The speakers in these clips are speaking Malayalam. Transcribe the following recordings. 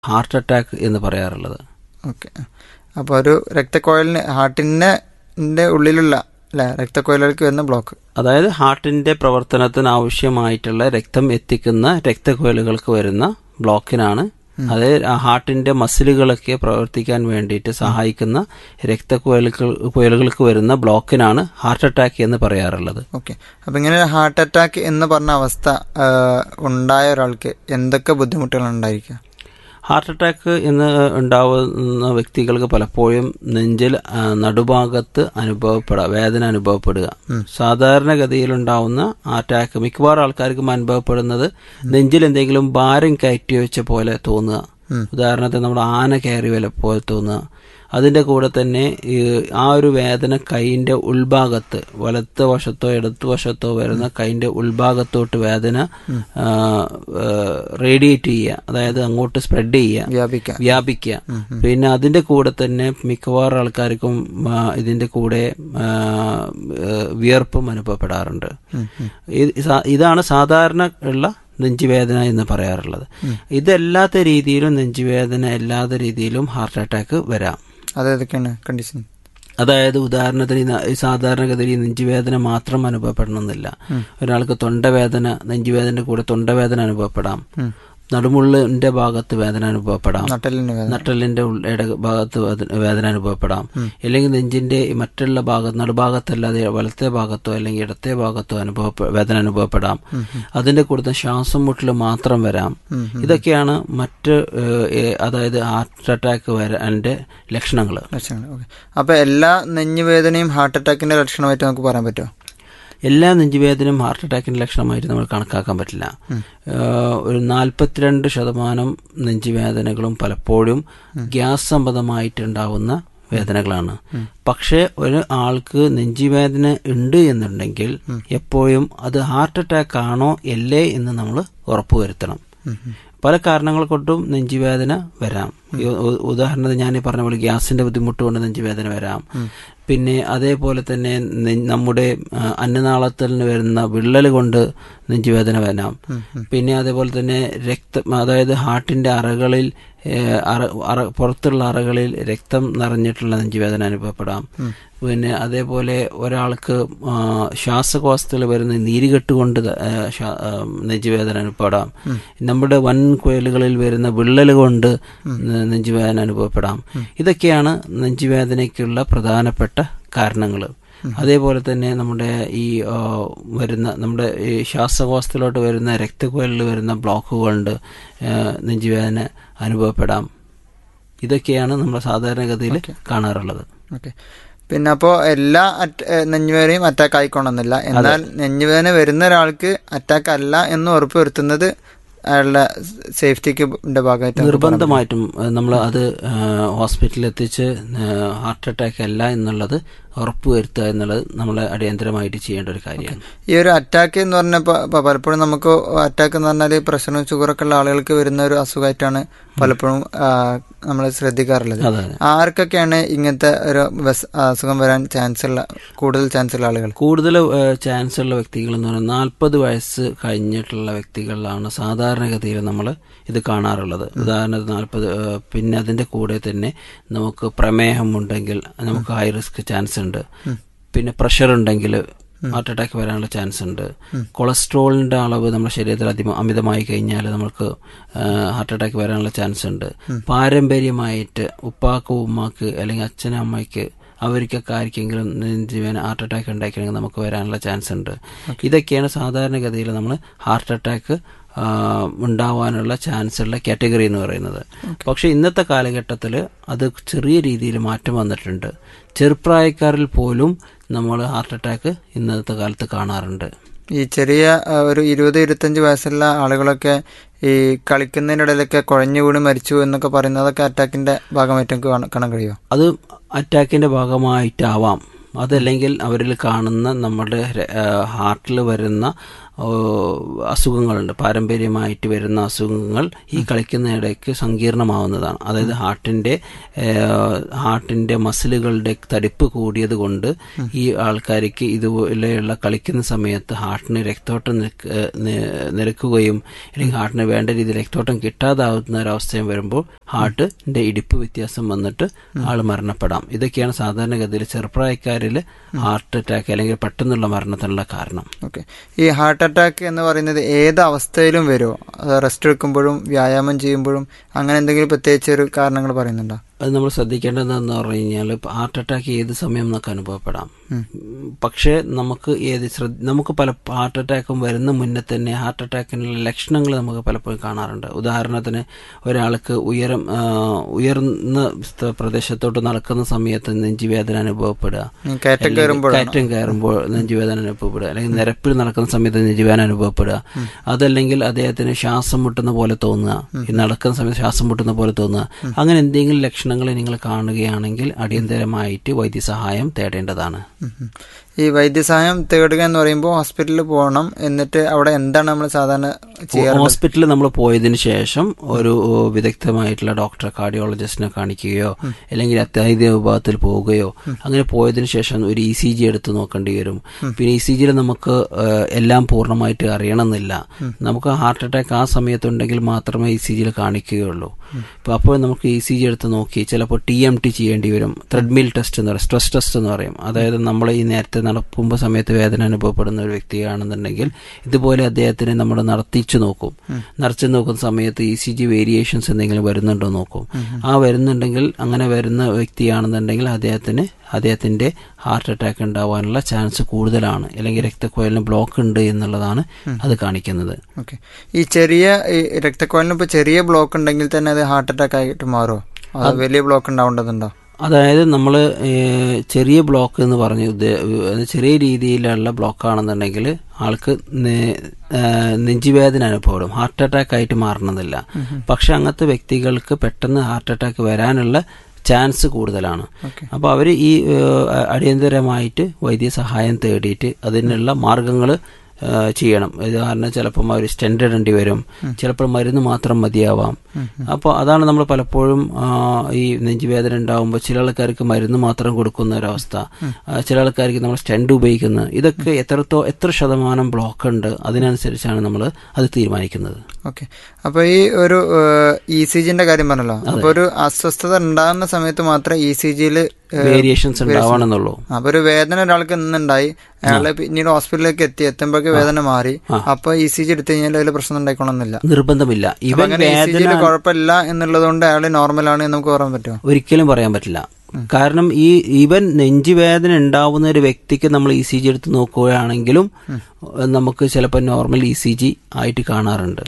ഹാർട്ട് അറ്റാക്ക് എന്ന് പറയാറുള്ളത്. ഓക്കെ. അപ്പോൾ ഒരു രക്തക്കുഴലിന് ഹാർട്ടിൻ്റെ ഉള്ളിലുള്ള അല്ലേ രക്തക്കുഴലുകൾക്ക് വരുന്ന ബ്ലോക്ക്, അതായത് ഹാർട്ടിന്റെ പ്രവർത്തനത്തിന് ആവശ്യമായിട്ടുള്ള രക്തം എത്തിക്കുന്ന രക്തക്കുഴലുകൾക്ക് വരുന്ന ബ്ലോക്കിനാണ്, അതായത് ഹാർട്ടിന്റെ മസിലുകളൊക്കെ പ്രവർത്തിക്കാൻ വേണ്ടിയിട്ട് സഹായിക്കുന്ന രക്തക്കുഴലുകൾക്ക് വരുന്ന ബ്ലോക്കിനാണ് ഹാർട്ട് അറ്റാക്ക് എന്ന് പറയാറുള്ളത്. ഓക്കെ. അപ്പം ഇങ്ങനെ ഹാർട്ട് അറ്റാക്ക് എന്ന് പറഞ്ഞ അവസ്ഥ ഉണ്ടായ ഒരാൾക്ക് എന്തൊക്കെ ബുദ്ധിമുട്ടുകൾ ഉണ്ടായിരിക്കുക? ഹാർട്ട് അറ്റാക്ക് എന്ന് ഉണ്ടാവുന്ന വ്യക്തികൾക്ക് പലപ്പോഴും നെഞ്ചിൽ നടുഭാഗത്ത് വേദന അനുഭവപ്പെടുക. സാധാരണഗതിയിൽ ഉണ്ടാവുന്ന അറ്റാക്ക് മിക്കവാറും ആൾക്കാർക്കും അനുഭവപ്പെടുന്നത് നെഞ്ചിൽ എന്തെങ്കിലും ഭാരം കയറ്റി വെച്ച പോലെ തോന്നുക. ഉദാഹരണത്തിന് നമ്മുടെ ആന കയറി പോലെ തോന്നുക. അതിൻ്റെ കൂടെ തന്നെ ആ ഒരു വേദന കൈയിൻ്റെ ഉൾഭാഗത്ത് വലത്ത് വശത്തോ ഇടത്ത് വശത്തോ വരുന്ന കൈയിൻ്റെ ഉൾഭാഗത്തോട്ട് വേദന റേഡിയേറ്റ് ചെയ്യുക, അതായത് അങ്ങോട്ട് സ്പ്രെഡ് ചെയ്യുക, വ്യാപിക്കുക. പിന്നെ അതിൻ്റെ കൂടെ തന്നെ മിക്കവാറും ആൾക്കാർക്കും ഇതിൻ്റെ കൂടെ വിയർപ്പും അനുഭവപ്പെടാറുണ്ട്. ഇതാണ് സാധാരണ ഉള്ള നെഞ്ചുവേദന എന്ന് പറയാറുള്ളത്. ഇതല്ലാത്ത രീതിയിലും നെഞ്ചുവേദന അല്ലാത്ത രീതിയിലും ഹാർട്ട് അറ്റാക്ക് വരാം. അതേതൊക്കെയാണ് കണ്ടീഷൻ? അതായത് ഉദാഹരണത്തിന് സാധാരണഗതിയിൽ നെഞ്ചുവേദന മാത്രം അനുഭവപ്പെടണമെന്നില്ല. ഒരാൾക്ക് തൊണ്ടവേദന, നെഞ്ചുവേദനയുടെ കൂടെ തൊണ്ടവേദന അനുഭവപ്പെടാം, നടുമുള്ളിന്റെ ഭാഗത്ത് വേദന അനുഭവപ്പെടാം, നട്ടലിന്റെ ഭാഗത്ത് വേദന അനുഭവപ്പെടാം, അല്ലെങ്കിൽ നെഞ്ചിന്റെ മറ്റുള്ള ഭാഗത്ത് നടുഭാഗത്തല്ലാതെ വലത്തെ ഭാഗത്തോ അല്ലെങ്കിൽ ഇടത്തെ ഭാഗത്തോ വേദന അനുഭവപ്പെടാം. അതിന്റെ കൂടെ ശ്വാസം മുട്ടൽ മാത്രം വരാം. ഇതൊക്കെയാണ് മറ്റ് അതായത് ഹാർട്ട് അറ്റാക്ക് വരാൻ്റെ ലക്ഷണങ്ങൾ. അപ്പൊ എല്ലാ നെഞ്ഞുവേദനയും ഹാർട്ട് അറ്റാക്കിന്റെ ലക്ഷണമായിട്ട് നമുക്ക് പറയാൻ പറ്റുമോ? എല്ലാ നെഞ്ചുവേദനയും ഹാർട്ട് അറ്റാക്കിന്റെ ലക്ഷണമായിട്ട് നമ്മൾ കണക്കാക്കാൻ പറ്റില്ല. ഒരു 42% നെഞ്ചുവേദനകളും പലപ്പോഴും ഗ്യാസ് സംബന്ധമായിട്ടുണ്ടാവുന്ന വേദനകളാണ്. പക്ഷേ ഒരു ആൾക്ക് നെഞ്ചുവേദന ഉണ്ട് എന്നുണ്ടെങ്കിൽ എപ്പോഴും അത് ഹാർട്ട് അറ്റാക്ക് ആണോ അല്ലേ എന്ന് നമ്മൾ ഉറപ്പുവരുത്തണം. പല കാരണങ്ങൾ കൊണ്ടും നെഞ്ചുവേദന വരാം. ഉദാഹരണത്തിന് ഞാൻ പറഞ്ഞ പോലെ ഗ്യാസിന്റെ ബുദ്ധിമുട്ട് കൊണ്ട് നെഞ്ചുവേദന വരാം. പിന്നെ അതേപോലെ തന്നെ നമ്മുടെ അന്നനാളത്തിൽ വരുന്ന വിള്ളൽ കൊണ്ട് നെഞ്ചുവേദന വരാം. പിന്നെ അതേപോലെ തന്നെ അതായത് ഹാർട്ടിന്റെ അറകളിൽ പുറത്തുള്ള അറകളിൽ രക്തം നിറഞ്ഞിട്ടുള്ള നെഞ്ചുവേദന അനുഭവപ്പെടാം. പിന്നെ അതേപോലെ ഒരാൾക്ക് ശ്വാസകോശത്തിൽ വരുന്ന നീരുകെട്ട് കൊണ്ട് നെഞ്ചുവേദന അനുഭവപ്പെടാം. നമ്മുടെ വൻകുഴലുകളിൽ വരുന്ന വിള്ളൽ കൊണ്ട് നെഞ്ചുവേദന അനുഭവപ്പെടാം. ഇതൊക്കെയാണ് നെഞ്ചുവേദനയ്ക്കുള്ള പ്രധാനപ്പെട്ട കാരണങ്ങൾ. അതേപോലെ തന്നെ നമ്മുടെ നമ്മുടെ ഈ ശ്വാസകോശത്തിലോട്ട് വരുന്ന രക്തക്കുഴലിൽ വരുന്ന ബ്ലോക്കുകൾ കൊണ്ട് നെഞ്ചുവേദന അനുഭവപ്പെടാം. ഇതൊക്കെയാണ് നമ്മൾ സാധാരണഗതിയിൽ കാണാറുള്ളത്. ഓക്കെ. പിന്നെ അപ്പോൾ എല്ലാ നെഞ്ഞുവേദനയും അറ്റാക്ക് ആയിക്കൊള്ളുന്നില്ല. എന്നാൽ നെഞ്ഞുവേദന വരുന്ന ഒരാൾക്ക് അറ്റാക്ക് അല്ല എന്ന് ഉറപ്പ് വരുത്തുന്നത് അയാളുടെ സേഫ്റ്റിക്ക് ഭാഗമായിട്ട് നിർബന്ധമായിട്ടും നമ്മൾ അത് ഹോസ്പിറ്റലിൽ എത്തിച്ച് ഹാർട്ട് അറ്റാക്ക് അല്ല എന്നുള്ളത് ഉറപ്പുവരുത്തുക എന്നുള്ളത് നമ്മൾ അടിയന്തരമായിട്ട് ചെയ്യേണ്ട ഒരു കാര്യമാണ്. ഈ ഒരു അറ്റാക്ക് എന്ന് പറഞ്ഞപ്പോൾ പലപ്പോഴും നമുക്ക് അറ്റാക്ക് എന്ന് പറഞ്ഞാൽ പ്രഷറും ഷുഗറൊക്കെ ഉള്ള ആളുകൾക്ക് വരുന്ന ഒരു അസുഖമായിട്ടാണ് പലപ്പോഴും നമ്മൾ ശ്രദ്ധിക്കാറുള്ളത്. ആർക്കൊക്കെയാണ് ഇങ്ങനത്തെ ഒരു അസുഖം വരാൻ കൂടുതൽ ചാൻസ് ഉള്ള ആളുകൾ? കൂടുതൽ ചാൻസ് ഉള്ള വ്യക്തികൾ എന്ന് പറഞ്ഞാൽ 40 വയസ്സ് കഴിഞ്ഞിട്ടുള്ള വ്യക്തികളിലാണ് സാധാരണഗതിയിൽ നമ്മൾ ഇത് കാണാറുള്ളത്. ഉദാഹരണത്തിന് 40. പിന്നെ അതിന്റെ കൂടെ തന്നെ നമുക്ക് പ്രമേഹം ഉണ്ടെങ്കിൽ നമുക്ക് ഹൈ റിസ്ക് ചാൻസ് ഉണ്ട്. പിന്നെ പ്രഷർ ഉണ്ടെങ്കിൽ ഹാർട്ട് അറ്റാക്ക് വരാനുള്ള ചാൻസ് ഉണ്ട്. കൊളസ്ട്രോളിന്റെ അളവ് നമ്മുടെ ശരീരത്തിൽ അമിതമായി കഴിഞ്ഞാൽ നമുക്ക് ഹാർട്ട് അറ്റാക്ക് വരാനുള്ള ചാൻസ് ഉണ്ട്. പാരമ്പര്യമായിട്ട് ഉപ്പാക്ക് ഉമ്മാക്ക് അല്ലെങ്കിൽ അച്ഛനും അമ്മയ്ക്ക് അവർക്കൊക്കെ ആർക്കെങ്കിലും ഹാർട്ട് അറ്റാക്ക് ഉണ്ടാക്കിയെങ്കിൽ നമുക്ക് വരാനുള്ള ചാൻസ് ഉണ്ട്. ഇതൊക്കെയാണ് സാധാരണഗതിയിൽ നമ്മൾ ഹാർട്ട് അറ്റാക്ക് ഉണ്ടാവാനുള്ള ചാൻസ് ഉള്ള കാറ്റഗറി എന്ന് പറയുന്നത്. പക്ഷെ ഇന്നത്തെ കാലഘട്ടത്തിൽ അത് ചെറിയ രീതിയിൽ മാറ്റം വന്നിട്ടുണ്ട്. ചെറുപ്രായക്കാരിൽ പോലും നമ്മൾ ഹാർട്ട് അറ്റാക്ക് ഇന്നത്തെ കാലത്ത് കാണാറുണ്ട്. ഈ ചെറിയ ഒരു 20-25 വയസ്സുള്ള ആളുകളൊക്കെ ഈ കളിക്കുന്നതിനിടയിലൊക്കെ കുഴഞ്ഞു വീണ് മരിച്ചു എന്നൊക്കെ പറയുന്നതൊക്കെ അറ്റാക്കിന്റെ ഭാഗമായിട്ട് കാണാൻ കഴിയുമോ? അത് അറ്റാക്കിന്റെ ഭാഗമായിട്ടാവാം. അതല്ലെങ്കിൽ അവരിൽ കാണുന്ന നമ്മുടെ ഹാർട്ടിൽ വരുന്ന അസുഖങ്ങളുണ്ട്, പാരമ്പര്യമായിട്ട് വരുന്ന അസുഖങ്ങൾ ഈ കളിക്കുന്നതിടയ്ക്ക് സങ്കീർണമാവുന്നതാണ്. അതായത് ഹാർട്ടിന്റെ മസിലുകളുടെ തടിപ്പ് കൂടിയത് കൊണ്ട് ഈ ആൾക്കാർക്ക് ഇതുപോലെയുള്ള കളിക്കുന്ന സമയത്ത് ഹാർട്ടിന് രക്തോട്ടം നിരക്കുകയും അല്ലെങ്കിൽ ഹാർട്ടിന് വേണ്ട രീതിയിൽ രക്തോട്ടം കിട്ടാതാവുന്ന ഒരവസ്ഥയും വരുമ്പോൾ ഹാർട്ടിന്റെ ഇടിപ്പ് വ്യത്യാസം വന്നിട്ട് ആൾ മരണപ്പെടാം. ഇതൊക്കെയാണ് സാധാരണഗതിയിൽ ചെറുപ്രായക്കാരിൽ ഹാർട്ട് അറ്റാക്ക് അല്ലെങ്കിൽ പെട്ടെന്നുള്ള മരണത്തിനുള്ള കാരണം. ഓക്കെ, ഈ ഹാർട്ട് അറ്റാക്ക് എന്ന് പറയുന്നത് ഏത് അവസ്ഥയിലും വരുമോ? റെസ്റ്റ് എടുക്കുമ്പോഴും വ്യായാമം ചെയ്യുമ്പോഴും അങ്ങനെ എന്തെങ്കിലും പ്രത്യേകിച്ച് ഒരു കാരണങ്ങൾ പറയുന്നുണ്ടോ? അത് നമ്മൾ ശ്രദ്ധിക്കേണ്ടതെന്ന് പറഞ്ഞു കഴിഞ്ഞാൽ ഹാർട്ട് അറ്റാക്ക് ഏത് സമയം നമുക്ക് അനുഭവപ്പെടാം. പക്ഷേ നമുക്ക് പല ഹാർട്ട് അറ്റാക്കും വരുന്ന മുന്നേ തന്നെ ഹാർട്ട് അറ്റാക്കിനുള്ള ലക്ഷണങ്ങൾ നമുക്ക് പലപ്പോഴും കാണാറുണ്ട്. ഉദാഹരണത്തിന് ഒരാൾക്ക് ഉയർന്ന പ്രദേശത്തോട്ട് നടക്കുന്ന സമയത്ത് നെഞ്ചുവേദന അനുഭവപ്പെടുക, കയറ്റം കയറുമ്പോൾ നെഞ്ചുവേദന അനുഭവപ്പെടുക, അല്ലെങ്കിൽ നിരപ്പിൽ നടക്കുന്ന സമയത്ത് നെഞ്ചുവേദന അനുഭവപ്പെടുക, അതല്ലെങ്കിൽ അദ്ദേഹത്തിന് ശ്വാസം മുട്ടുന്ന പോലെ തോന്നുക, ഈ നടക്കുന്ന സമയത്ത് ശ്വാസം മുട്ടുന്ന പോലെ തോന്നുക, അങ്ങനെ എന്തെങ്കിലും ലക്ഷണങ്ങൾ നിങ്ങൾ കാണുകയാണെങ്കിൽ അടിയന്തരമായിട്ട് വൈദ്യസഹായം തേടേണ്ടതാണ്. ഈ വൈദ്യസഹായം തേടുക എന്ന് പറയുമ്പോൾ ഹോസ്പിറ്റലിൽ പോകണം. എന്നിട്ട് അവിടെ എന്താണ് നമ്മൾ സാധാരണ ചെയ്യാറ്? ഹോസ്പിറ്റലിൽ നമ്മൾ പോയതിനു ശേഷം ഒരു വിദഗ്ധമായിട്ടുള്ള ഡോക്ടറെ, കാർഡിയോളജിസ്റ്റിനെ കാണിക്കുകയോ അല്ലെങ്കിൽ അത്യാഹിത വിഭാഗത്തിൽ പോവുകയോ, അങ്ങനെ പോയതിനു ശേഷം ഒരു ECG എടുത്ത് നോക്കേണ്ടി വരും. പിന്നെ ECGയിൽ നമുക്ക് എല്ലാം പൂർണ്ണമായിട്ട് അറിയണമെന്നില്ല. നമുക്ക് ഹാർട്ട് അറ്റാക്ക് ആ സമയത്തുണ്ടെങ്കിൽ മാത്രമേ ECGയിൽ കാണിക്കുകയുള്ളൂ. അപ്പോൾ നമുക്ക് ECG എടുത്ത് നോക്കി ചിലപ്പോൾ TMT ചെയ്യേണ്ടി വരും. ത്രെഡ്മിൽ ടെസ്റ്റ് എന്ന് പറയും, സ്ട്രെസ് ടെസ്റ്റ് എന്ന് പറയും. അതായത് നമ്മൾ ഈ നേരത്തെ നടക്കുമ്പോൾ സമയത്ത് വേദന അനുഭവപ്പെടുന്ന ഒരു വ്യക്തിയാണെന്നുണ്ടെങ്കിൽ ഇതുപോലെ അദ്ദേഹത്തിന് നമ്മൾ നടത്തിച്ചു നോക്കുന്ന സമയത്ത് ECG വേരിയേഷൻസ് എന്തെങ്കിലും വരുന്നുണ്ടോ നോക്കും. ആ വരുന്നുണ്ടെങ്കിൽ, അങ്ങനെ വരുന്ന വ്യക്തിയാണെന്നുണ്ടെങ്കിൽ അദ്ദേഹത്തിന്റെ ഹാർട്ട് അറ്റാക്ക് ഉണ്ടാവാനുള്ള ചാൻസ് കൂടുതലാണ്, അല്ലെങ്കിൽ രക്തക്കുഴലിന് ബ്ലോക്ക് ഉണ്ട് എന്നുള്ളതാണ് അത് കാണിക്കുന്നത്. ഓക്കെ, ഈ രക്തക്കുഴലിന് ഇപ്പോൾ ചെറിയ ബ്ലോക്ക് ഉണ്ടെങ്കിൽ തന്നെ അത് ഹാർട്ട് അറ്റാക്ക് ആയിട്ട് മാറുമോ? വലിയ ബ്ലോക്ക് ഉണ്ടാവേണ്ടതുണ്ടോ? അതായത് നമ്മൾ ചെറിയ ബ്ലോക്ക് എന്ന് പറഞ്ഞു, ചെറിയ രീതിയിലുള്ള ബ്ലോക്ക് ആണെന്നുണ്ടെങ്കിൽ ആൾക്ക് നെഞ്ചുവേദന അനുഭവപ്പെടും, ഹാർട്ട് അറ്റാക്ക് ആയിട്ട് മാറണമെന്നില്ല. പക്ഷെ അങ്ങനത്തെ വ്യക്തികൾക്ക് പെട്ടെന്ന് ഹാർട്ട് അറ്റാക്ക് വരാനുള്ള ചാൻസ് കൂടുതലാണ്. അപ്പോൾ അവർ ഈ അടിയന്തരമായിട്ട് വൈദ്യസഹായം തേടിയിട്ട് അതിനുള്ള മാർഗങ്ങൾ ചെയ്യണം. ഉദാഹരണം, ചിലപ്പം അവർ സ്റ്റെൻഡ് ഇടേണ്ടി വരും, ചിലപ്പോൾ മരുന്ന് മാത്രം മതിയാവാം. അപ്പോൾ അതാണ് നമ്മൾ പലപ്പോഴും ഈ നെഞ്ചുവേദന ഉണ്ടാകുമ്പോൾ ചില ആൾക്കാർക്ക് മരുന്ന് മാത്രം കൊടുക്കുന്ന ഒരവസ്ഥ, ചില ആൾക്കാർക്ക് നമ്മൾ സ്റ്റെൻഡ് ഉപയോഗിക്കുന്നത്. ഇതൊക്കെ എത്ര ശതമാനം ബ്ലോക്ക് ഉണ്ട് അതിനനുസരിച്ചാണ് നമ്മൾ അത് തീരുമാനിക്കുന്നത്. ഓക്കെ, അപ്പോൾ ഈ ഒരു ECGന്റെ കാര്യം പറഞ്ഞല്ലോ. അപ്പോൾ ഒരു അസ്വസ്ഥത ഉണ്ടാകുന്ന സമയത്ത് മാത്രമേ ECGയിൽ വേരിയേഷൻസ് ഉണ്ടാവണമെന്നുള്ളൂ. അപ്പൊ ഒരു വേദന ഒരാൾക്ക് ഇന്നുണ്ടായി, അയാളെ പിന്നീട് ഹോസ്പിറ്റലിലേക്ക് എത്തുമ്പോഴേക്ക് വേദന മാറി, അപ്പൊ ECG എടുത്തു കഴിഞ്ഞാൽ അതിൽ പ്രശ്നം ഉണ്ടായിക്കോണമെന്നില്ല, നിർബന്ധമില്ല. ECG കുഴപ്പമില്ല എന്നുള്ളത് കൊണ്ട് അയാൾ നോർമലാണ് എന്ന് നമുക്ക് പറയാൻ പറ്റുമോ? ഒരിക്കലും പറയാൻ പറ്റില്ല. കാരണം ഈവൻ നെഞ്ചുവേദന ഉണ്ടാവുന്ന ഒരു വ്യക്തിക്ക് നമ്മൾ ECG എടുത്ത് നോക്കുകയാണെങ്കിലും നമുക്ക് ചിലപ്പോൾ നോർമൽ ECG ആയിട്ട് കാണാറുണ്ട്.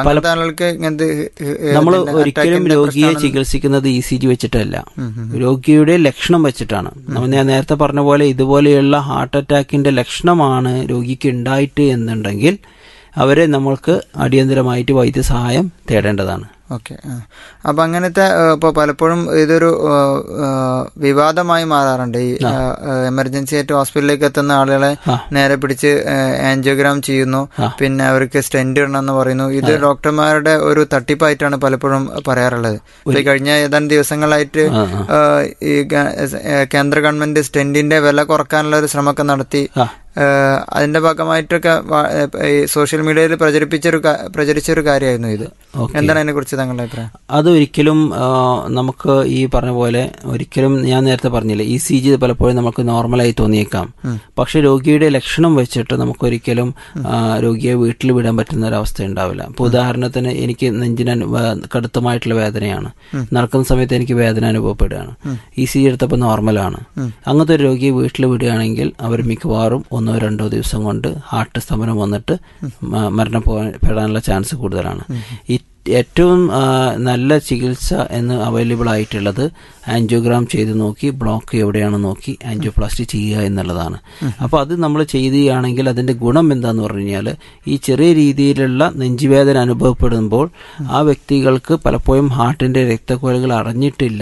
നമ്മൾ ഒരിക്കലും രോഗിയെ ചികിത്സിക്കുന്നത് ECG വെച്ചിട്ടല്ല, രോഗിയുടെ ലക്ഷണം വെച്ചിട്ടാണ്. ഞാൻ നേരത്തെ പറഞ്ഞ പോലെ ഇതുപോലെയുള്ള ഹാർട്ട് അറ്റാക്കിന്റെ ലക്ഷണമാണ് രോഗിക്ക് ഉണ്ടായിട്ട് എന്നുണ്ടെങ്കിൽ അവരെ നമ്മൾക്ക് അടിയന്തരമായിട്ട് വൈദ്യസഹായം തേടേണ്ടതാണ്. ഓക്കെ, അപ്പൊ അങ്ങനത്തെ ഇപ്പോൾ പലപ്പോഴും ഇതൊരു വിവാദമായി മാറാറുണ്ട്. ഈ എമർജൻസി ആയിട്ട് ഹോസ്പിറ്റലിലേക്ക് എത്തുന്ന ആളുകളെ നേരെ പിടിച്ച് ആൻജിയോഗ്രാം ചെയ്യുന്നു, പിന്നെ അവർക്ക് സ്റ്റെന്റ് ഇടണമെന്ന് പറയുന്നു. ഇത് ഡോക്ടർമാരുടെ ഒരു തട്ടിപ്പായിട്ടാണ് പലപ്പോഴും പറയാറുള്ളത്. കഴിഞ്ഞ ഏതാനും ദിവസങ്ങളായിട്ട് ഈ കേന്ദ്ര ഗവൺമെന്റ് സ്റ്റെന്റിന്റെ വില കുറക്കാനുള്ള ഒരു ശ്രമമൊക്കെ നടത്തി. അതിന്റെ ഭാഗമായിട്ടൊക്കെ ഈ സോഷ്യൽ മീഡിയയിൽ പ്രചരിച്ചൊരു കാര്യമായിരുന്നു ഇത്. എന്താണ് അതിനെ കുറിച്ച് താങ്കളുടെ അഭിപ്രായം? അതൊരിക്കലും നമുക്ക് ഈ പറഞ്ഞ പോലെ ഒരിക്കലും ഞാൻ നേരത്തെ പറഞ്ഞില്ലേ, ECG പലപ്പോഴും നമുക്ക് നോർമലായി തോന്നിയേക്കാം. പക്ഷെ രോഗിയുടെ ലക്ഷണം വെച്ചിട്ട് നമുക്കൊരിക്കലും രോഗിയെ വീട്ടിൽ വിടാൻ പറ്റുന്ന ഒരവസ്ഥ ഉണ്ടാവില്ല. ഇപ്പോൾ ഉദാഹരണത്തിന് എനിക്ക് നെഞ്ചിന് കടുത്തമായിട്ടുള്ള വേദനയാണ്, നടക്കുന്ന സമയത്ത് എനിക്ക് വേദന അനുഭവപ്പെടുകയാണ്, ECG എടുത്തപ്പോൾ നോർമലാണ്. അങ്ങനത്തെ ഒരു രോഗിയെ വീട്ടിൽ വിടുകയാണെങ്കിൽ അവർ മിക്കവാറും 1-2 ദിവസം കൊണ്ട് ഹാർട്ട് സ്തംഭനം വന്നിട്ട് മരണപ്പെടാനുള്ള ചാൻസ് കൂടുതലാണ്. ഏറ്റവും നല്ല ചികിത്സ എന്ന് അവൈലബിൾ ആയിട്ടുള്ളത് ആൻജിയോഗ്രാം ചെയ്ത് നോക്കി ബ്ലോക്ക് എവിടെയാണെന്ന് നോക്കി ആൻജിയോപ്ലാസ്റ്റി ചെയ്യുക എന്നുള്ളതാണ്. അപ്പോൾ അത് നമ്മൾ ചെയ്യുകയാണെങ്കിൽ അതിന്റെ ഗുണം എന്താന്ന് പറഞ്ഞു കഴിഞ്ഞാൽ, ഈ ചെറിയ രീതിയിലുള്ള നെഞ്ചുവേദന അനുഭവപ്പെടുമ്പോൾ ആ വ്യക്തികൾക്ക് പലപ്പോഴും ഹാർട്ടിന്റെ രക്തക്കുഴലുകൾ അറിഞ്ഞിട്ടില്ല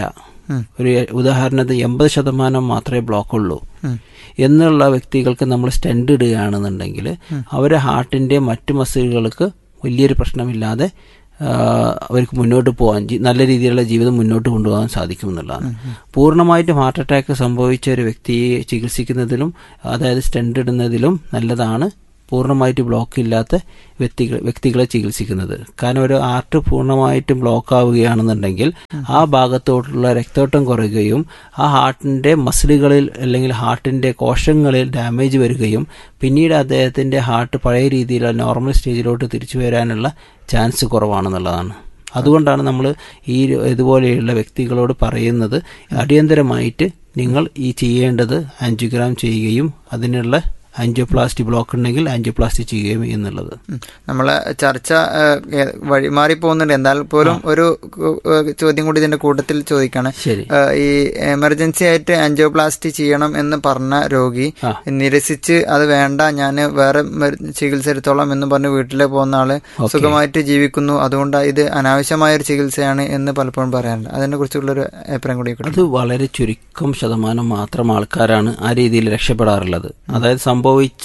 ഒരു ഉദാഹരണത്തിന് 80% മാത്രമേ ബ്ലോക്ക് ഉള്ളൂ എന്നുള്ള വ്യക്തികൾക്ക് നമ്മൾ സ്റ്റെൻഡ് ഇടുകയാണെന്നുണ്ടെങ്കിൽ അവരെ ഹാർട്ടിന്റെ മറ്റു മസിലുകൾക്ക് വലിയൊരു പ്രശ്നമില്ലാതെ അവർക്ക് മുന്നോട്ട് പോകാൻ നല്ല രീതിയിലുള്ള ജീവിതം മുന്നോട്ട് കൊണ്ടുപോകാൻ സാധിക്കുമെന്നുള്ളതാണ്. പൂർണ്ണമായിട്ടും ഹാർട്ട് അറ്റാക്ക് സംഭവിച്ച ഒരു വ്യക്തിയെ ചികിത്സിക്കുന്നതിലും അതായത് സ്റ്റെൻഡ് ഇടുന്നതിലും നല്ലതാണ് പൂർണ്ണമായിട്ട് ബ്ലോക്ക് ഇല്ലാത്ത വ്യക്തികളെ ചികിത്സിക്കുന്നത്. കാരണം ഒരു ഹാർട്ട് പൂർണ്ണമായിട്ടും ബ്ലോക്ക് ആവുകയാണെന്നുണ്ടെങ്കിൽ ആ ഭാഗത്തോട്ടുള്ള രക്തോട്ടം കുറയുകയും ആ ഹാർട്ടിന്റെ മസിലുകളിൽ അല്ലെങ്കിൽ ഹാർട്ടിന്റെ കോശങ്ങളിൽ ഡാമേജ് വരികയും പിന്നീട് അദ്ദേഹത്തിന്റെ ഹാർട്ട് പഴയ രീതിയിലുള്ള നോർമൽ സ്റ്റേജിലോട്ട് തിരിച്ചു വരാനുള്ള ചാൻസ് കുറവാണെന്നുള്ളതാണ്. അതുകൊണ്ടാണ് നമ്മൾ ഇതുപോലെയുള്ള വ്യക്തികളോട് പറയുന്നത് അടിയന്തരമായിട്ട് നിങ്ങൾ ഈ ചെയ്യേണ്ടത് ആൻജിയോഗ്രാം ചെയ്യുകയും അതിനുള്ള ആൻജിയോപ്ലാസ്റ്റി ബ്ലോക്ക് ഉണ്ടെങ്കിൽ ആൻജിയോപ്ലാസ്റ്റി ചെയ്യുകയും എന്നുള്ളത്. നമ്മളെ ചർച്ച വഴിമാറി പോകുന്നുണ്ട്. എന്നാൽ പോലും ഒരു ചോദ്യം കൂടി ഇതിന്റെ കൂട്ടത്തിൽ ചോദിക്കാണ്. ഈ എമർജൻസി ആയിട്ട് ആൻജിയോപ്ലാസ്റ്റി ചെയ്യണം എന്ന് പറഞ്ഞ രോഗി നിരസിച്ച് അത് വേണ്ട, ഞാൻ വേറെ ചികിത്സ എടുത്തോളാം എന്ന് പറഞ്ഞ് വീട്ടിലേക്ക് പോകുന്ന ആള് സുഖമായിട്ട് ജീവിക്കുന്നു, അതുകൊണ്ട് ഇത് അനാവശ്യമായ ഒരു ചികിത്സയാണ് എന്ന് പലപ്പോഴും പറയാറുണ്ട്. അതിനെ കുറിച്ചുള്ളൊരു അഭിപ്രായം കൂടി. അത് വളരെ ചുരുക്കം ശതമാനം മാത്രം ആൾക്കാരാണ് ആ രീതിയിൽ രക്ഷപ്പെടാറുള്ളത്. അതായത് സംഭവിച്ച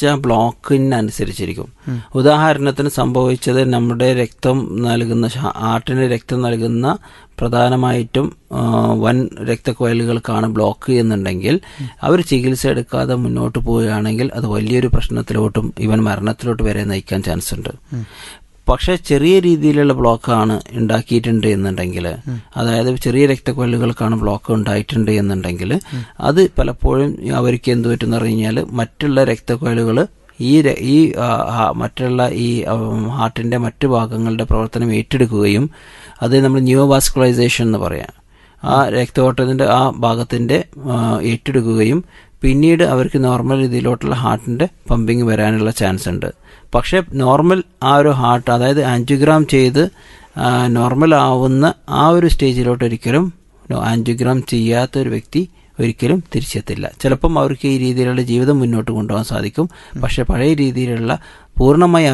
ബ്ലോക്കിനനുസരിച്ചിരിക്കും. ഉദാഹരണത്തിന് സംഭവിച്ചത് നമ്മുടെ രക്തം നൽകുന്ന ഹാർട്ടിന് രക്തം നൽകുന്ന പ്രധാനമായിട്ടും വൻ രക്തക്കുഴലുകൾക്കാണ് ബ്ലോക്ക് എന്നുണ്ടെങ്കിൽ അവർ ചികിത്സ എടുക്കാതെ മുന്നോട്ട് പോവുകയാണെങ്കിൽ അത് വലിയൊരു പ്രശ്നത്തിലോട്ടും ഇവൻ മരണത്തിലോട്ട് വരെ നയിക്കാൻ ചാൻസ് ഉണ്ട്. പക്ഷെ ചെറിയ രീതിയിലുള്ള ബ്ലോക്കാണ് ഉണ്ടാക്കിയിട്ടുണ്ട് എന്നുണ്ടെങ്കിൽ, അതായത് ചെറിയ രക്തക്കൊഴലുകൾക്കാണ് ബ്ലോക്ക് ഉണ്ടായിട്ടുണ്ട് എന്നുണ്ടെങ്കിൽ അത് പലപ്പോഴും അവർക്ക് എന്ത് പറ്റുമെന്ന് പറഞ്ഞു കഴിഞ്ഞാൽ മറ്റുള്ള രക്തക്കൊഴലുകൾ ഈ മറ്റുള്ള ഈ ഹാർട്ടിന്റെ മറ്റു ഭാഗങ്ങളുടെ പ്രവർത്തനം ഏറ്റെടുക്കുകയും അത് നമ്മൾ ന്യൂവാസ്കുലൈസേഷൻ എന്ന് പറയാം, ആ രക്തഓട്ടത്തിന്റെ ആ ഭാഗത്തിന്റെ ഏറ്റെടുക്കുകയും പിന്നീട് അവർക്ക് നോർമൽ രീതിയിലോട്ടുള്ള ഹാർട്ടിന്റെ പമ്പിങ് വരാനുള്ള ചാൻസ് ഉണ്ട്. പക്ഷെ നോർമൽ ആ ഒരു ഹാർട്ട്, അതായത് ആൻജിയോഗ്രാം ചെയ്ത് നോർമൽ ആവുന്ന ആ ഒരു സ്റ്റേജിലോട്ട് ഒരിക്കലും ആൻജിയോഗ്രാം ചെയ്യാത്ത ഒരു വ്യക്തി ഒരിക്കലും തിരിച്ചെത്തില്ല. ചിലപ്പം അവർക്ക് ഈ രീതിയിലുള്ള ജീവിതം മുന്നോട്ട് കൊണ്ടുപോകാൻ സാധിക്കും, പക്ഷെ പഴയ രീതിയിലുള്ള പൂർണ്ണമായി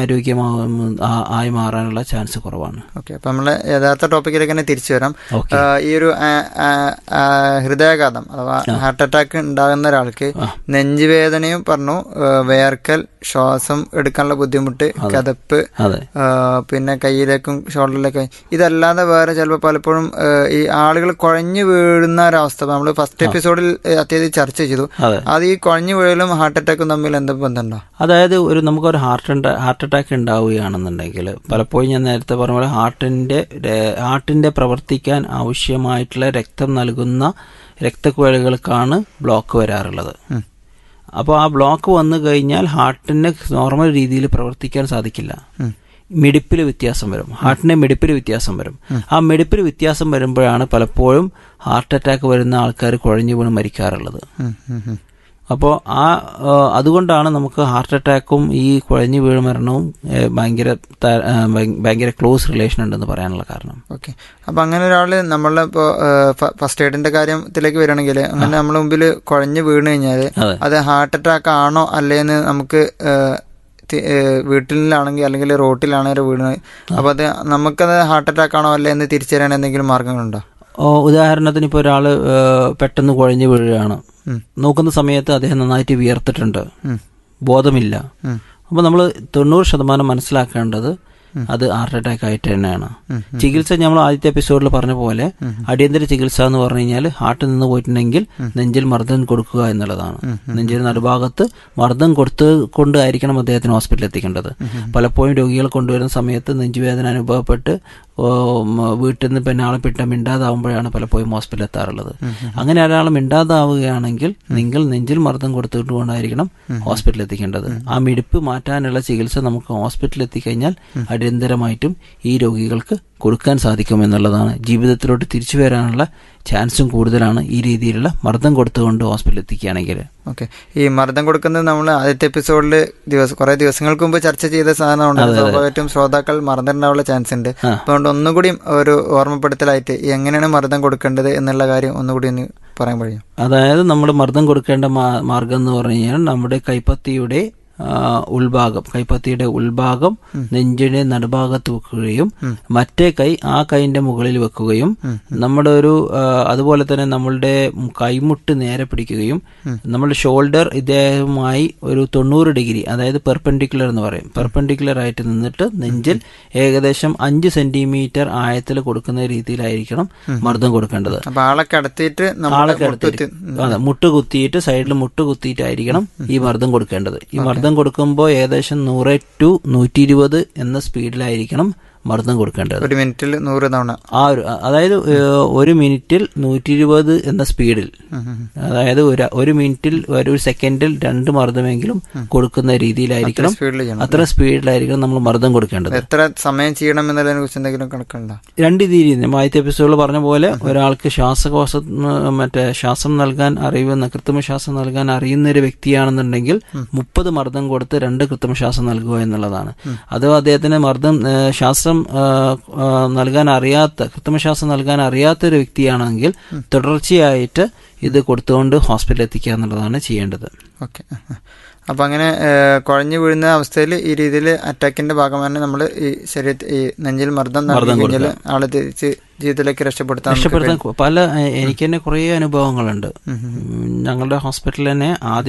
ആയി മാറാനുള്ള ചാൻസ് കുറവാണ്. ഓക്കെ, അപ്പൊ നമ്മളെ യഥാർത്ഥ ടോപ്പിക്കിലേക്ക് തന്നെ തിരിച്ചു വരാം. ഈ ഒരു ഹൃദയാഘാതം അഥവാ ഹാർട്ട് അറ്റാക്ക് ഉണ്ടാകുന്ന ഒരാൾക്ക് നെഞ്ചുവേദനയും പറഞ്ഞു, വേർക്കൽ, ശ്വാസം എടുക്കാനുള്ള ബുദ്ധിമുട്ട്, കിതപ്പ്, പിന്നെ കയ്യിലേക്കും ഷോൾഡറിലേക്കും, ഇതല്ലാതെ വേറെ ചിലപ്പോൾ പലപ്പോഴും ഈ ആളുകൾ കുഴഞ്ഞു വീഴുന്ന ഒരവസ്ഥ നമ്മൾ ഫസ്റ്റ് എപ്പിസോഡിൽ അത്യാവശ്യം ചർച്ച ചെയ്തു. അത് ഈ കുഴഞ്ഞു വീഴലും ഹാർട്ട് അറ്റാക്കും തമ്മിൽ എന്താ ബന്ധമുണ്ടോ? അതായത് നമുക്കൊരു ഹാർട്ട് അറ്റാക്ക് ഉണ്ടാവുകയാണെന്നുണ്ടെങ്കിൽ പലപ്പോഴും ഞാൻ നേരത്തെ പറഞ്ഞ പോലെ ഹാർട്ടിന്റെ പ്രവർത്തിക്കാൻ ആവശ്യമായിട്ടുള്ള രക്തം നൽകുന്ന രക്തക്കുഴലുകൾക്കാണ് ബ്ലോക്ക് വരാറുള്ളത്. അപ്പോൾ ആ ബ്ലോക്ക് വന്നു കഴിഞ്ഞാൽ ഹാർട്ടിന് നോർമൽ രീതിയിൽ പ്രവർത്തിക്കാൻ സാധിക്കില്ല. മിടിപ്പിൽ വ്യത്യാസം വരും, ഹാർട്ടിന്റെ മിടിപ്പിൽ വ്യത്യാസം വരും. ആ മിടിപ്പിൽ വ്യത്യാസം വരുമ്പോഴാണ് പലപ്പോഴും ഹാർട്ട് അറ്റാക്ക് വരുന്ന ആൾക്കാർ കുഴഞ്ഞു വീണ് മരിക്കാറുള്ളത്. അപ്പോൾ അതുകൊണ്ടാണ് നമുക്ക് ഹാർട്ട് അറ്റാക്കും ഈ കുഴഞ്ഞു വീഴ് മരണവും ഭയങ്കര ക്ലോസ് റിലേഷൻ ഉണ്ടെന്ന് പറയാനുള്ള കാരണം. ഓക്കെ, അപ്പൊ അങ്ങനെ ഒരാള് നമ്മളെ ഇപ്പോൾ ഫസ്റ്റ് എയ്ഡിന്റെ കാര്യത്തിലേക്ക് വരികയാണെങ്കിൽ അങ്ങനെ നമ്മുടെ മുമ്പിൽ കുഴഞ്ഞു വീണ് കഴിഞ്ഞാൽ അത് ഹാർട്ട് അറ്റാക്ക് ആണോ അല്ലേന്ന് നമുക്ക് വീട്ടിലാണെങ്കിൽ അല്ലെങ്കിൽ റോട്ടിലാണെങ്കിൽ വീണ്, അപ്പൊ അത് നമുക്കത് ഹാർട്ട് അറ്റാക്ക് ആണോ അല്ലേ എന്ന് തിരിച്ചറിയാൻ എന്തെങ്കിലും മാർഗങ്ങളുണ്ടോ? ഉദാഹരണത്തിന് ഇപ്പോൾ ഒരാള് പെട്ടെന്ന് കുഴഞ്ഞു വീഴുകയാണ്, നോക്കുന്ന സമയത്ത് അദ്ദേഹം നന്നായിട്ട് വിയർത്തിട്ടുണ്ട്, ബോധമില്ല. അപ്പൊ നമ്മൾ 90% മനസ്സിലാക്കേണ്ടത് അത് ഹാർട്ട് അറ്റാക്ക് ആയിട്ട് തന്നെയാണ്. ചികിത്സ നമ്മൾ ആദ്യത്തെ എപ്പിസോഡിൽ പറഞ്ഞ പോലെ അടിയന്തര ചികിത്സ എന്ന് പറഞ്ഞു കഴിഞ്ഞാൽ ഹാർട്ടിൽ നിന്ന് പോയിട്ടുണ്ടെങ്കിൽ നെഞ്ചിൽ മർദ്ദം കൊടുക്കുക എന്നുള്ളതാണ്. നെഞ്ചിൽ നടുഭാഗത്ത് മർദ്ദം കൊണ്ടായിരിക്കണം അദ്ദേഹത്തിന് ഹോസ്പിറ്റലിൽ എത്തിക്കേണ്ടത്. പലപ്പോഴും രോഗികളെ കൊണ്ടുവരുന്ന സമയത്ത് നെഞ്ചുവേദന അനുഭവപ്പെട്ട് വീട്ടിൽ നിന്ന് പിന്നെ ആളെ മിണ്ടാതാവുമ്പോഴാണ് പലപ്പോഴും ഹോസ്പിറ്റലിൽ എത്താറുള്ളത്. അങ്ങനെ ഒരാൾ മിണ്ടാതാവുകയാണെങ്കിൽ നിങ്ങൾ നെഞ്ചിൽ മർദ്ദം കൊടുത്തുകൊണ്ടായിരിക്കണം ഹോസ്പിറ്റലിൽ എത്തിക്കേണ്ടത്. ആ മിടിപ്പ് മാറ്റാനുള്ള ചികിത്സ നമുക്ക് ഹോസ്പിറ്റലിൽ എത്തിക്കഴിഞ്ഞാൽ അടിയന്തരമായിട്ടും ഈ രോഗികൾക്ക് കൊടുക്കാൻ സാധിക്കും എന്നുള്ളതാണ്. ജീവിതത്തിലോട്ട് തിരിച്ചു വരാനുള്ള ചാൻസും കൂടുതലാണ് ഈ രീതിയിലുള്ള മർദ്ദം കൊടുത്തുകൊണ്ട് ഹോസ്പിറ്റലിൽ എത്തിക്കുകയാണെങ്കിൽ. ഓക്കെ, ഈ മർദ്ദം കൊടുക്കുന്നത് നമ്മൾ ആദ്യത്തെ എപ്പിസോഡിൽ കുറെ ദിവസങ്ങൾക്ക് മുമ്പ് ചർച്ച ചെയ്ത സാധനമുണ്ട്. സ്വാഭാവികമായിട്ടും ശ്രോതാക്കൾ മറന്നിട്ടുണ്ടാവാനുള്ള ചാൻസ് ഉണ്ട്. അതുകൊണ്ട് ഒന്നുകൂടി ഒരു ഓർമ്മപ്പെടുത്തലായിട്ട് എങ്ങനെയാണ് മർദ്ദം കൊടുക്കേണ്ടത് എന്നുള്ള കാര്യം ഒന്നുകൂടി ഒന്ന് പറയാൻ കഴിയും? അതായത് നമ്മൾ മർദ്ദം കൊടുക്കേണ്ട മാർഗം എന്ന് പറഞ്ഞു കഴിഞ്ഞാൽ നമ്മുടെ കൈപ്പത്തിയുടെ ഉൾഭാഗം, കൈപ്പത്തിയുടെ ഉൾഭാഗം നെഞ്ചിന്റെ നടുഭാഗത്ത് വെക്കുകയും മറ്റേ കൈ ആ കൈന്റെ മുകളിൽ വെക്കുകയും നമ്മുടെ ഒരു അതുപോലെ തന്നെ നമ്മളുടെ കൈമുട്ട് നേരെ പിടിക്കുകയും നമ്മുടെ ഷോൾഡർ ഇദ്ദേഹവുമായി ഒരു 90 ഡിഗ്രി, അതായത് പെർപെൻഡിക്കുലർ എന്ന് പറയും, പെർപെൻഡിക്കുലർ ആയിട്ട് നിന്നിട്ട് നെഞ്ചിൽ ഏകദേശം 5 സെന്റിമീറ്റർ ആഴത്തിൽ കൊടുക്കുന്ന രീതിയിലായിരിക്കണം മർദ്ദം കൊടുക്കേണ്ടത്. മുട്ട് കുത്തിയിട്ട് സൈഡിൽ മുട്ട് കുത്തിയിട്ടായിരിക്കണം ഈ മർദ്ദം കൊടുക്കേണ്ടത്. ഈ മർദ്ദം കൊടുക്കുമ്പോൾ ഏകദേശം 100 to 120 എന്ന സ്പീഡിലായിരിക്കണം മർദ്ദം കൊടുക്കേണ്ടത്. 1 മിനിറ്റിൽ 100 തവണ, അതായത് 1 മിനിറ്റിൽ 120 എന്ന സ്പീഡിൽ, അതായത് 1 മിനിറ്റിൽ 1 സെക്കൻഡിൽ 2 മർദ്ദമെങ്കിലും കൊടുക്കുന്ന രീതിയിലായിരിക്കണം, അത്ര സ്പീഡിലായിരിക്കണം നമ്മൾ മർദ്ദം കൊടുക്കേണ്ടത്. എത്ര സമയം ചെയ്യണം എന്നതിനെ കുറിച്ച് എന്തെങ്കിലും കണക്കുണ്ടോ? 2 രീതിയിൽ ആദ്യത്തെ എപ്പിസോഡിൽ പറഞ്ഞ പോലെ ഒരാൾക്ക് ശ്വാസം നൽകാൻ അറിയുന്ന, കൃത്രിമ ശ്വാസം നൽകാൻ അറിയുന്ന ഒരു വ്യക്തിയാണെന്നുണ്ടെങ്കിൽ 30 മർദ്ദം കൊടുത്ത് 2 കൃത്രിമ ശ്വാസം നൽകുക എന്നുള്ളതാണ്. അതോ അദ്ദേഹത്തിന് ശ്വാസം നൽകാൻ അറിയാത്ത, കൃത്രിമശ്വാസം നൽകാൻ അറിയാത്ത ഒരു വ്യക്തിയാണെങ്കിൽ തുടർച്ചയായിട്ട് ഇത് കൊടുത്തുകൊണ്ട് ഹോസ്പിറ്റലിൽ എത്തിക്കുക എന്നുള്ളതാണ് ചെയ്യേണ്ടത്. ഓക്കെ. അപ്പൊ അങ്ങനെ കുഴഞ്ഞു വീഴുന്ന അവസ്ഥയിൽ ഈ രീതിയിൽ അറ്റാക്കിന്റെ ഭാഗമാണ് നമ്മൾ ഈ ശരീരത്തിൽ ഈ നെഞ്ചിൽ മർദ്ദം കഴിഞ്ഞാൽ ആളെ തിരിച്ച് ജീവിതത്തിലേക്ക് രക്ഷപ്പെടുത്താൻ എനിക്ക് തന്നെ കുറേ അനുഭവങ്ങളുണ്ട്. ഞങ്ങളുടെ ഹോസ്പിറ്റലിൽ തന്നെ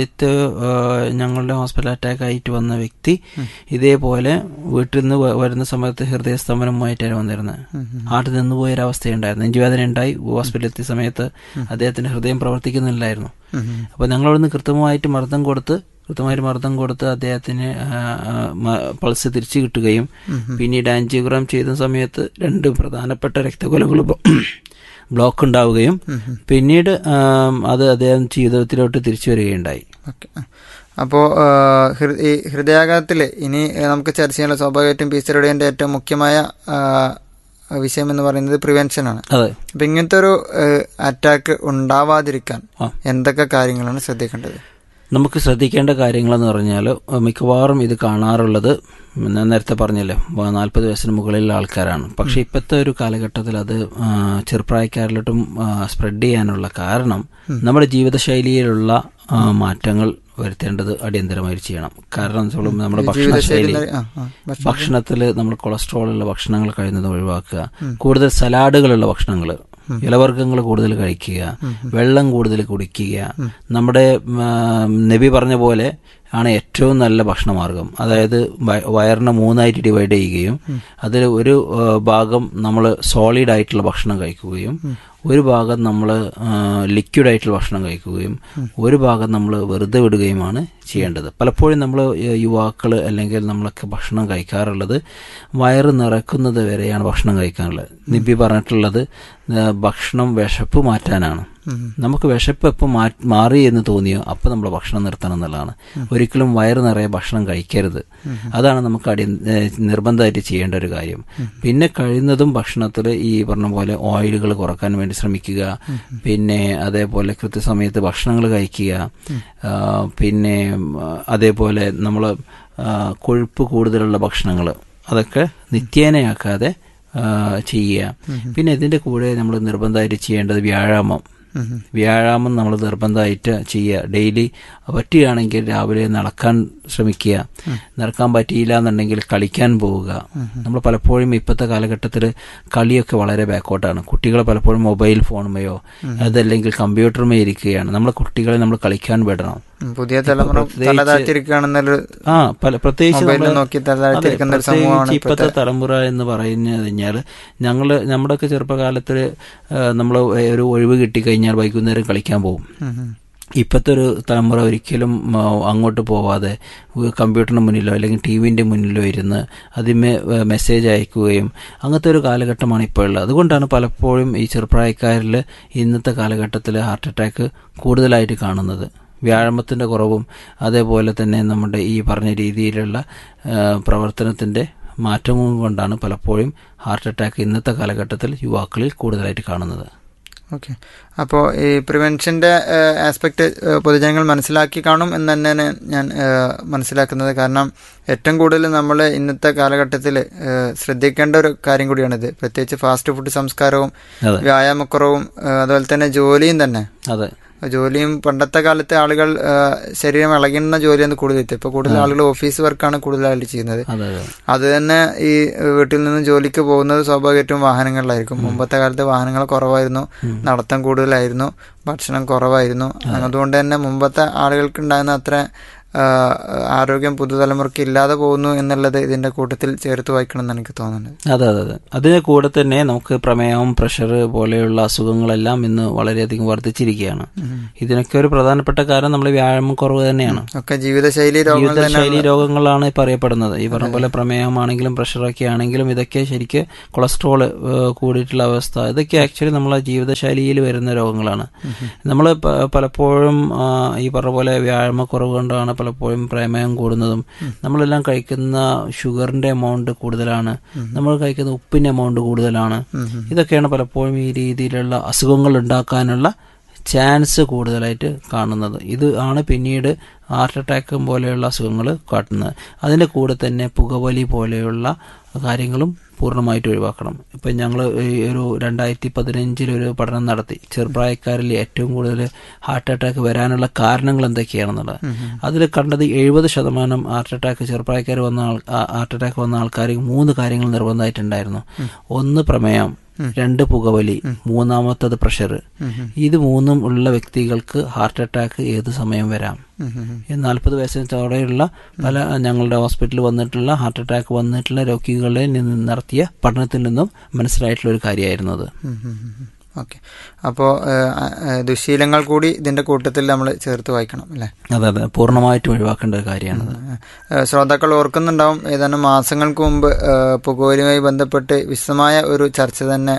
ഞങ്ങളുടെ ഹോസ്പിറ്റൽ അറ്റാക്ക് ആയിട്ട് വന്ന വ്യക്തി ഇതേപോലെ വീട്ടിൽ നിന്ന് വരുന്ന സമയത്ത് ഹൃദയസ്തംഭനമായിട്ടാണ് വന്നിരുന്നത്. ഹാർട്ട് നിന്ന് പോയൊരവസ്ഥയുണ്ടായിരുന്നു. നെഞ്ചുവേദന ഉണ്ടായി. ഹോസ്പിറ്റലിൽ എത്തിയ സമയത്ത് അദ്ദേഹത്തിന്റെ ഹൃദയം പ്രവർത്തിക്കുന്നില്ലായിരുന്നു. അപ്പൊ ഞങ്ങളവിടുന്ന് കൃത്യമായിട്ട് മർദ്ദം കൊടുത്ത് അദ്ദേഹത്തിന് പൾസ് തിരിച്ചു കിട്ടുകയും പിന്നീട് ആൻജിയോഗ്രാം ചെയ്ത സമയത്ത് 2 പ്രധാനപ്പെട്ട രക്തക്കൊലകൾ ബ്ലോക്ക് ഉണ്ടാവുകയും പിന്നീട് അത് അദ്ദേഹം ജീവിതത്തിലോട്ട് തിരിച്ചു വരികയുണ്ടായി. അപ്പോൾ ഈ ഹൃദയാഘാതത്തിൽ ഇനി നമുക്ക് ചർച്ച ചെയ്യാനുള്ള സ്വാഭാവികമായിട്ടും PCOD ഏറ്റവും മുഖ്യമായ വിഷയം എന്ന് പറയുന്നത് പ്രിവെൻഷനാണ്. അപ്പൊ ഇങ്ങനത്തെ ഒരു അറ്റാക്ക് ഉണ്ടാവാതിരിക്കാൻ എന്തൊക്കെ കാര്യങ്ങളാണ് ശ്രദ്ധിക്കേണ്ടത്? നമുക്ക് ശ്രദ്ധിക്കേണ്ട കാര്യങ്ങളെന്ന് പറഞ്ഞാൽ മിക്കവാറും ഇത് കാണാറുള്ളത് ഞാൻ നേരത്തെ പറഞ്ഞല്ലോ 40 വയസ്സിന് മുകളിലുള്ള ആൾക്കാരാണ്. പക്ഷെ ഇപ്പോഴത്തെ ഒരു കാലഘട്ടത്തിൽ അത് ചെറുപ്രായക്കാരിലോട്ടും സ്പ്രെഡ് ചെയ്യാനുള്ള കാരണം നമ്മുടെ ജീവിതശൈലിയിലുള്ള മാറ്റങ്ങൾ വരുത്തേണ്ടത് അടിയന്തരമായി ചെയ്യണം. കാരണം നമ്മുടെ ഭക്ഷണത്തിൽ നമ്മൾ കൊളസ്ട്രോളുള്ള ഭക്ഷണങ്ങൾ കഴിയുന്നത് ഒഴിവാക്കുക, കൂടുതൽ സലാഡുകളുള്ള ഭക്ഷണങ്ങൾ, ഇലവർഗ്ഗങ്ങൾ കൂടുതൽ കഴിക്കുക, വെള്ളം കൂടുതൽ കുടിക്കുക. നമ്മുടെ നബി പറഞ്ഞ പോലെ ആണ് ഏറ്റവും നല്ല ഭക്ഷണമാർഗം. അതായത് വയറിനെ 3ആയിട്ട് ഡിവൈഡ് ചെയ്യുകയും അതിൽ ഒരു ഭാഗം നമ്മൾ സോളിഡ് ആയിട്ടുള്ള ഭക്ഷണം കഴിക്കുകയും ഒരു ഭാഗം നമ്മൾ ലിക്വിഡായിട്ടുള്ള ഭക്ഷണം കഴിക്കുകയും ഒരു ഭാഗം നമ്മൾ വെറുതെ വിടുകയുമാണ് ചെയ്യേണ്ടത്. പലപ്പോഴും നമ്മൾ യുവാക്കൾ അല്ലെങ്കിൽ നമ്മളൊക്കെ ഭക്ഷണം കഴിക്കാറുള്ളത് വയറ് നിറക്കുന്നത് വരെയാണ് ഭക്ഷണം കഴിക്കാറുള്ളത്. നബി പറഞ്ഞിട്ടുള്ളത് ഭക്ഷണം വിശപ്പ് മാറ്റാനാണ്. നമുക്ക് വിശപ്പ് എപ്പോൾ മാറി എന്ന് തോന്നിയോ അപ്പോൾ നമ്മൾ ഭക്ഷണം നിർത്തണം എന്നുള്ളതാണ്. ഒരിക്കലും വയറ് നിറയെ ഭക്ഷണം കഴിക്കരുത്. അതാണ് നമുക്ക് നിർബന്ധമായിട്ട് ചെയ്യേണ്ട ഒരു കാര്യം. പിന്നെ കഴിയുന്നതും ഭക്ഷണത്തിൽ ഈ പറഞ്ഞ പോലെ ഓയിലുകൾ കുറക്കാൻ വേണ്ടി ശ്രമിക്കുക. പിന്നെ അതേപോലെ കൃത്യസമയത്ത് ഭക്ഷണങ്ങൾ കഴിക്കുക. പിന്നെ അതേപോലെ നമ്മൾ കൊഴുപ്പ് കൂടുതലുള്ള ഭക്ഷണങ്ങൾ അതൊക്കെ നിത്യേനയാക്കാതെ ചെയ്യുക. പിന്നെ ഇതിൻ്റെ കൂടെ നമ്മൾ നിർബന്ധമായിട്ട് ചെയ്യേണ്ടത് വ്യായാമം നമ്മൾ നിർബന്ധമായിട്ട് ചെയ്യുക. ഡെയിലി പറ്റുകയാണെങ്കിൽ രാവിലെ നടക്കാൻ ശ്രമിക്കുക. നടക്കാൻ പറ്റിയില്ല എന്നുണ്ടെങ്കിൽ കളിക്കാൻ പോവുക. നമ്മൾ പലപ്പോഴും ഇപ്പോഴത്തെ കാലഘട്ടത്തിൽ കളിയൊക്കെ വളരെ ബാക്കോട്ടാണ്. കുട്ടികൾ പലപ്പോഴും മൊബൈൽ ഫോണുമയോ അതല്ലെങ്കിൽ കമ്പ്യൂട്ടറുമേ ഇരിക്കുകയാണ്. നമ്മളെ കുട്ടികളെ നമ്മൾ കളിക്കാൻ വിടണം. പുതിയ തലമുറ പ്രത്യേകിച്ച് ഇപ്പോഴത്തെ തലമുറ എന്ന് പറഞ്ഞു കഴിഞ്ഞാൽ നമ്മുടെയൊക്കെ ചെറുപ്പകാലത്തിൽ നമ്മൾ ഒരു ഒഴിവ് കിട്ടിക്കഴിഞ്ഞാൽ വൈകുന്നേരം കളിക്കാൻ പോകും. ഇപ്പോഴത്തെ ഒരു തലമുറ ഒരിക്കലും അങ്ങോട്ട് പോവാതെ കമ്പ്യൂട്ടറിന് മുന്നിലോ അല്ലെങ്കിൽ ടിവിൻ്റെ മുന്നിലോ ഇരുന്ന് അതിന്മേ മെസ്സേജ് അയക്കുകയും അങ്ങനത്തെ ഒരു കാലഘട്ടമാണ് ഇപ്പോൾ ഉള്ളത്. അതുകൊണ്ടാണ് പലപ്പോഴും ഈ ചെറുപ്രായക്കാരിൽ ഇന്നത്തെ കാലഘട്ടത്തിൽ ഹാർട്ട് അറ്റാക്ക് കൂടുതലായിട്ട് കാണുന്നത്. വ്യായാമത്തിൻ്റെ കുറവും അതേപോലെ തന്നെ നമ്മുടെ ഈ പറഞ്ഞ രീതിയിലുള്ള പ്രവർത്തനത്തിൻ്റെ മാറ്റവും കൊണ്ടാണ് പലപ്പോഴും ഹാർട്ട് അറ്റാക്ക് ഇന്നത്തെ കാലഘട്ടത്തിൽ യുവാക്കളിൽ കൂടുതലായിട്ട് കാണുന്നത്. ഓക്കെ. അപ്പോൾ ഈ പ്രിവെൻഷൻ്റെ ആസ്പെക്റ്റ് പൊതുജനങ്ങൾ മനസ്സിലാക്കി കാണും എന്ന് തന്നെയാണ് ഞാൻ മനസ്സിലാക്കുന്നത്. കാരണം ഏറ്റവും കൂടുതൽ നമ്മൾ ഇന്നത്തെ കാലഘട്ടത്തിൽ ശ്രദ്ധിക്കേണ്ട ഒരു കാര്യം കൂടിയാണിത്. പ്രത്യേകിച്ച് ഫാസ്റ്റ് ഫുഡ് സംസ്കാരവും വ്യായാമക്കുറവും അതുപോലെ തന്നെ ജോലിയും തന്നെ. അതെ, ജോലിയും പണ്ടത്തെ കാലത്തെ ആളുകൾ ശരീരം ഇളകുന്ന ജോലിയാണ് കൂടുതൽ. ഇപ്പോൾ കൂടുതൽ ആളുകൾ ഓഫീസ് വർക്കാണ് കൂടുതലായിട്ട് ചെയ്യുന്നത്. അത് തന്നെ ഈ വീട്ടിൽ നിന്ന് ജോലിക്ക് പോകുന്നത് സ്വാഭാവികമായിട്ടും വാഹനങ്ങളിലായിരിക്കും. മുമ്പത്തെ കാലത്ത് വാഹനങ്ങൾ കുറവായിരുന്നു, നടത്തം കൂടുതലായിരുന്നു, ഭക്ഷണം കുറവായിരുന്നു. അതുകൊണ്ട് തന്നെ മുമ്പത്തെ ആളുകൾക്ക് ഉണ്ടാകുന്ന അത്ര ആരോഗ്യം പുതുതലമുറയ്ക്ക് ഇല്ലാതെ പോകുന്നു എന്നുള്ളത് ഇതിന്റെ കൂട്ടത്തിൽ ചേർത്ത് വായിക്കണം എന്ന് എനിക്ക് തോന്നുന്നത്. അതെ. അതിന് കൂടെ തന്നെ നമുക്ക് പ്രമേഹം, പ്രഷർ പോലെയുള്ള അസുഖങ്ങളെല്ലാം ഇന്ന് വളരെയധികം വർദ്ധിച്ചിരിക്കുകയാണ്. ഇതിനൊക്കെ ഒരു പ്രധാനപ്പെട്ട കാരണം നമ്മൾ വ്യായാമം കുറവ് തന്നെയാണ്. ഒക്കെ ജീവിതശൈലി രോഗങ്ങളാണ് ഇപ്പം അറിയപ്പെടുന്നത്. ഈ പറഞ്ഞ പോലെ പ്രമേഹമാണെങ്കിലും പ്രഷറൊക്കെ ആണെങ്കിലും ഇതൊക്കെ ശരിക്കും കൊളസ്ട്രോള് കൂടിയിട്ടുള്ള അവസ്ഥ, ഇതൊക്കെ ആക്ച്വലി നമ്മളെ ജീവിതശൈലിയിൽ വരുന്ന രോഗങ്ങളാണ്. നമ്മൾ പലപ്പോഴും ഈ പറഞ്ഞ പോലെ വ്യായാമക്കുറവ് കൊണ്ടാണ് പലപ്പോഴും പ്രമേഹം കൂടുന്നതും. നമ്മളെല്ലാം കഴിക്കുന്ന ഷുഗറിന്റെ എമൗണ്ട് കൂടുതലാണ്, നമ്മൾ കഴിക്കുന്ന ഉപ്പിന്റെ എമൗണ്ട് കൂടുതലാണ്. ഇതൊക്കെയാണ് പലപ്പോഴും ഈ രീതിയിലുള്ള അസുഖങ്ങൾ ഉണ്ടാക്കാനുള്ള ചാൻസ് കൂടുതലായിട്ട് കാണുന്നത്. ഇത് ആണ് പിന്നീട് ഹാർട്ട് അറ്റാക്കും പോലെയുള്ള അസുഖങ്ങൾ കാട്ടുന്നത്. അതിൻ്റെ കൂടെ തന്നെ പുകവലി പോലെയുള്ള കാര്യങ്ങളും പൂർണ്ണമായിട്ട് ഒഴിവാക്കണം. ഇപ്പം ഞങ്ങൾ ഒരു 2015 ഒരു പഠനം നടത്തി. ചെറുപ്രായക്കാരിൽ ഏറ്റവും കൂടുതൽ ഹാർട്ട് അറ്റാക്ക് വരാനുള്ള കാരണങ്ങൾ എന്തൊക്കെയാണെന്നുള്ളത്. അതിൽ കണ്ടത് 70% ഹാർട്ട് അറ്റാക്ക് ചെറുപ്രായക്കാർ ഹാർട്ട് അറ്റാക്ക് വന്ന ആൾക്കാർ 3 കാര്യങ്ങൾ നിർബന്ധമായിട്ടുണ്ടായിരുന്നു. 1 പ്രമേയം, 2 പുകവലി, 3ാമത്തത് പ്രഷർ. ഇത് 3ഉം ഉള്ള വ്യക്തികൾക്ക് ഹാർട്ട് അറ്റാക്ക് ഏത് സമയം വരാം. 40 വയസ്സിന് താഴെയുള്ള പല ഞങ്ങളുടെ ഹോസ്പിറ്റലിൽ വന്നിട്ടുള്ള ഹാർട്ട് അറ്റാക്ക് വന്നിട്ടുള്ള രോഗികളെ നടത്തിയ പഠനത്തിൽ നിന്നും മനസ്സിലായിട്ടുള്ള ഒരു കാര്യമായിരുന്നു അത്. ഓക്കെ. അപ്പോൾ ദുശീലങ്ങൾ കൂടി ഇതിന്റെ കൂട്ടത്തിൽ നമ്മൾ ചേർത്ത് വായിക്കണം അല്ലേ? അതെ, പൂർണ്ണമായിട്ടും ഒഴിവാക്കേണ്ട ഒരു കാര്യമാണ്. ശ്രോതാക്കൾ ഓർക്കുന്നുണ്ടാവും, ഏതാനും മാസങ്ങൾക്ക് മുമ്പ് പുകവലിയുമായി ബന്ധപ്പെട്ട് വിശദമായ ഒരു ചർച്ച തന്നെ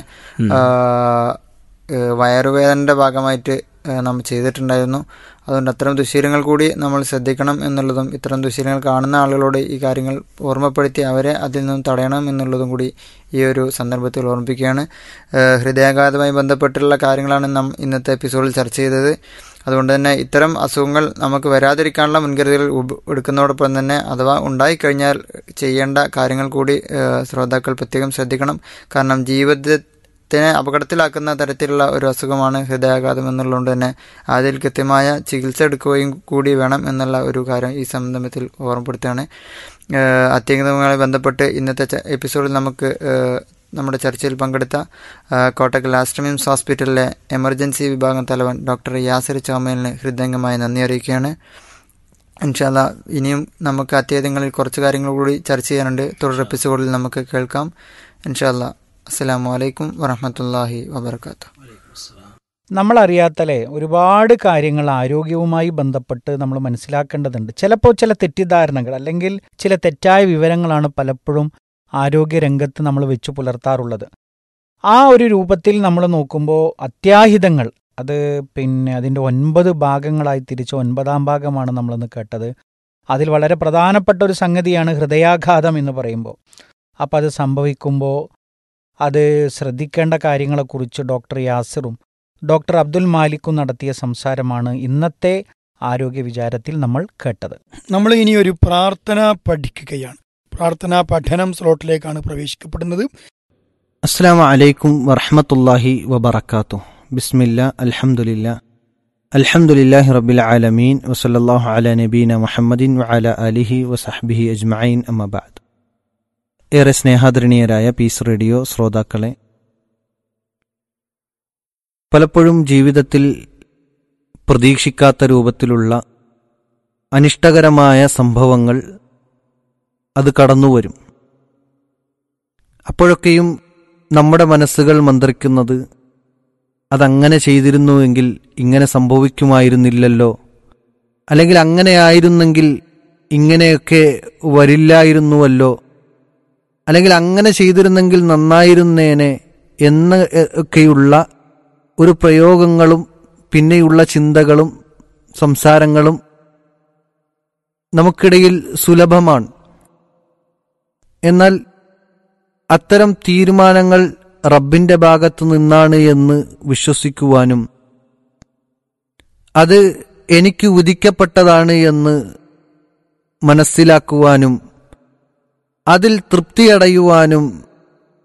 വയറുവേദനയുടെ ഭാഗമായിട്ട് നമ്മൾ ചെയ്തിട്ടുണ്ടായിരുന്നു. അതുകൊണ്ട് അത്തരം ദുശീലങ്ങൾ കൂടി നമ്മൾ ശ്രദ്ധിക്കണം എന്നുള്ളതും ഇത്തരം ദുശീലങ്ങൾ കാണുന്ന ആളുകളോട് ഈ കാര്യങ്ങൾ ഓർമ്മപ്പെടുത്തി അവരെ അതിൽ നിന്നും തടയണം എന്നുള്ളതും കൂടി ഈ ഒരു സന്ദർഭത്തിൽ ഓർമ്മിപ്പിക്കുകയാണ്. ഹൃദയാഘാതവുമായി ബന്ധപ്പെട്ടുള്ള കാര്യങ്ങളാണ് നാം ഇന്നത്തെ എപ്പിസോഡിൽ ചർച്ച ചെയ്തത്. അതുകൊണ്ട് തന്നെ ഇത്തരം അസുഖങ്ങൾ നമുക്ക് വരാതിരിക്കാനുള്ള മുൻകരുതലുകൾ എടുക്കുന്നതോടൊപ്പം തന്നെ അഥവാ ഉണ്ടായിക്കഴിഞ്ഞാൽ ചെയ്യേണ്ട കാര്യങ്ങൾ കൂടി ശ്രോതാക്കൾ പ്രത്യേകം ശ്രദ്ധിക്കണം. കാരണം ജീവിതത്തെ അപകടത്തിലാക്കുന്ന തരത്തിലുള്ള ഒരു അസുഖമാണ് ഹൃദയാഘാതം എന്നുള്ളതുകൊണ്ട് തന്നെ അതിൽ കൃത്യമായ ചികിത്സ എടുക്കുകയും കൂടി വേണം എന്നുള്ള ഒരു കാര്യം ഈ സന്ദർഭത്തിൽ ഓർമ്മപ്പെടുത്തുകയാണ്. അത്യാഹിതവുമായി ബന്ധപ്പെട്ട് ഇന്നത്തെ എപ്പിസോഡിൽ നമുക്ക് നമ്മുടെ ചർച്ചയിൽ പങ്കെടുത്ത കോട്ടക്കൽ ലാസ്റ്റ് മിംസ് ഹോസ്പിറ്റലിലെ എമർജൻസി വിഭാഗം തലവൻ ഡോക്ടർ യാസിർ ചാമേലിന് ഹൃദയംഗമായി നന്ദി അറിയിക്കുകയാണ്. ഇൻഷാ അല്ലാഹ് ഇനിയും നമുക്ക് അത്യാഹിതങ്ങളിൽ കുറച്ച് കാര്യങ്ങൾ കൂടി ചർച്ച ചെയ്യാനുണ്ട്. തുടർ എപ്പിസോഡിൽ നമുക്ക് കേൾക്കാം ഇൻഷാ അല്ലാഹ്. അസ്സലാമു അലൈക്കും വറഹ്മത്തുള്ളാഹി വബറകാതുഹു. നമ്മളറിയാത്തല്ലേ ഒരുപാട് കാര്യങ്ങൾ ആരോഗ്യവുമായി ബന്ധപ്പെട്ട് നമ്മൾ മനസ്സിലാക്കേണ്ടതുണ്ട്. ചിലപ്പോൾ ചില തെറ്റിദ്ധാരണകൾ അല്ലെങ്കിൽ ചില തെറ്റായ വിവരങ്ങളാണ് പലപ്പോഴും ആരോഗ്യരംഗത്ത് നമ്മൾ വെച്ചു പുലർത്താറുള്ളത്. ആ ഒരു രൂപത്തിൽ നമ്മൾ നോക്കുമ്പോൾ അത്യാഹിതങ്ങൾ അത് അതിൻ്റെ 9 ഭാഗങ്ങളായി തിരിച്ച് 9ാം ഭാഗമാണ് നമ്മളിന്ന് കേട്ടത്. അതിൽ വളരെ പ്രധാനപ്പെട്ട ഒരു സംഗതിയാണ് ഹൃദയാഘാതം എന്ന് പറയുമ്പോൾ. അപ്പം അത് സംഭവിക്കുമ്പോൾ അത് ശ്രദ്ധിക്കേണ്ട കാര്യങ്ങളെക്കുറിച്ച് ഡോക്ടർ യാസിറും ഡോക്ടർ അബ്ദുൽ മാലിക്കും നടത്തിയ സംസാരമാണ് ഇന്നത്തെ ആരോഗ്യ വിചാരത്തിൽ നമ്മൾ കേട്ടത്. നമ്മൾ ഇനി ഒരു പ്രാർത്ഥന പഠിക്കുകയാണ്. പ്രാർത്ഥനാ പഠനം സ്ലോട്ടിലേക്കാണ് പ്രവേശിക്കപ്പെടുന്നത്. അസ്സലാമു അലൈക്കും വറഹ്മത്തുള്ളാഹി വബറകാതുഹു. ബിസ്മില്ലാ അൽഹംദുലില്ലാ അൽഹംദുലില്ലാഹി റബ്ബിൽ ആലമീൻ വസല്ലല്ലാഹു അലാ നബീന മുഹമ്മദിൻ വഅലാ ആലിഹി വസഹ്ബിഹി അജ്മഈൻ അമ്മാ ബഅദ്. ഏറെ സ്നേഹാദരണീയരായ പീസ് റേഡിയോ ശ്രോതാക്കളെ, പലപ്പോഴും ജീവിതത്തിൽ പ്രതീക്ഷിക്കാത്ത രൂപത്തിലുള്ള അനിഷ്ടകരമായ സംഭവങ്ങൾ അത് കടന്നുവരും. അപ്പോഴൊക്കെയും നമ്മുടെ മനസ്സുകൾ മന്ത്രിക്കുന്നത് അതങ്ങനെ ചെയ്തിരുന്നുവെങ്കിൽ ഇങ്ങനെ സംഭവിക്കുമായിരുന്നില്ലല്ലോ, അല്ലെങ്കിൽ അങ്ങനെയായിരുന്നെങ്കിൽ ഇങ്ങനെയൊക്കെ വരില്ലായിരുന്നുവല്ലോ, അല്ലെങ്കിൽ അങ്ങനെ ചെയ്തിരുന്നെങ്കിൽ നന്നായിരുന്നേനെ എന്നൊക്കെയുള്ള ഒരു പ്രയോഗങ്ങളും പിന്നെയുള്ള ചിന്തകളും സംസാരങ്ങളും നമുക്കിടയിൽ സുലഭമാണ്. എന്നാൽ അത്തരം തീരുമാനങ്ങൾ റബ്ബിന്റെ ഭാഗത്തു നിന്നാണ് എന്ന് വിശ്വസിക്കുവാനും അത് എനിക്ക് വിധിക്കപ്പെട്ടതാണ് എന്ന് മനസ്സിലാക്കുവാനും അതിൽ തൃപ്തിയടയുവാനും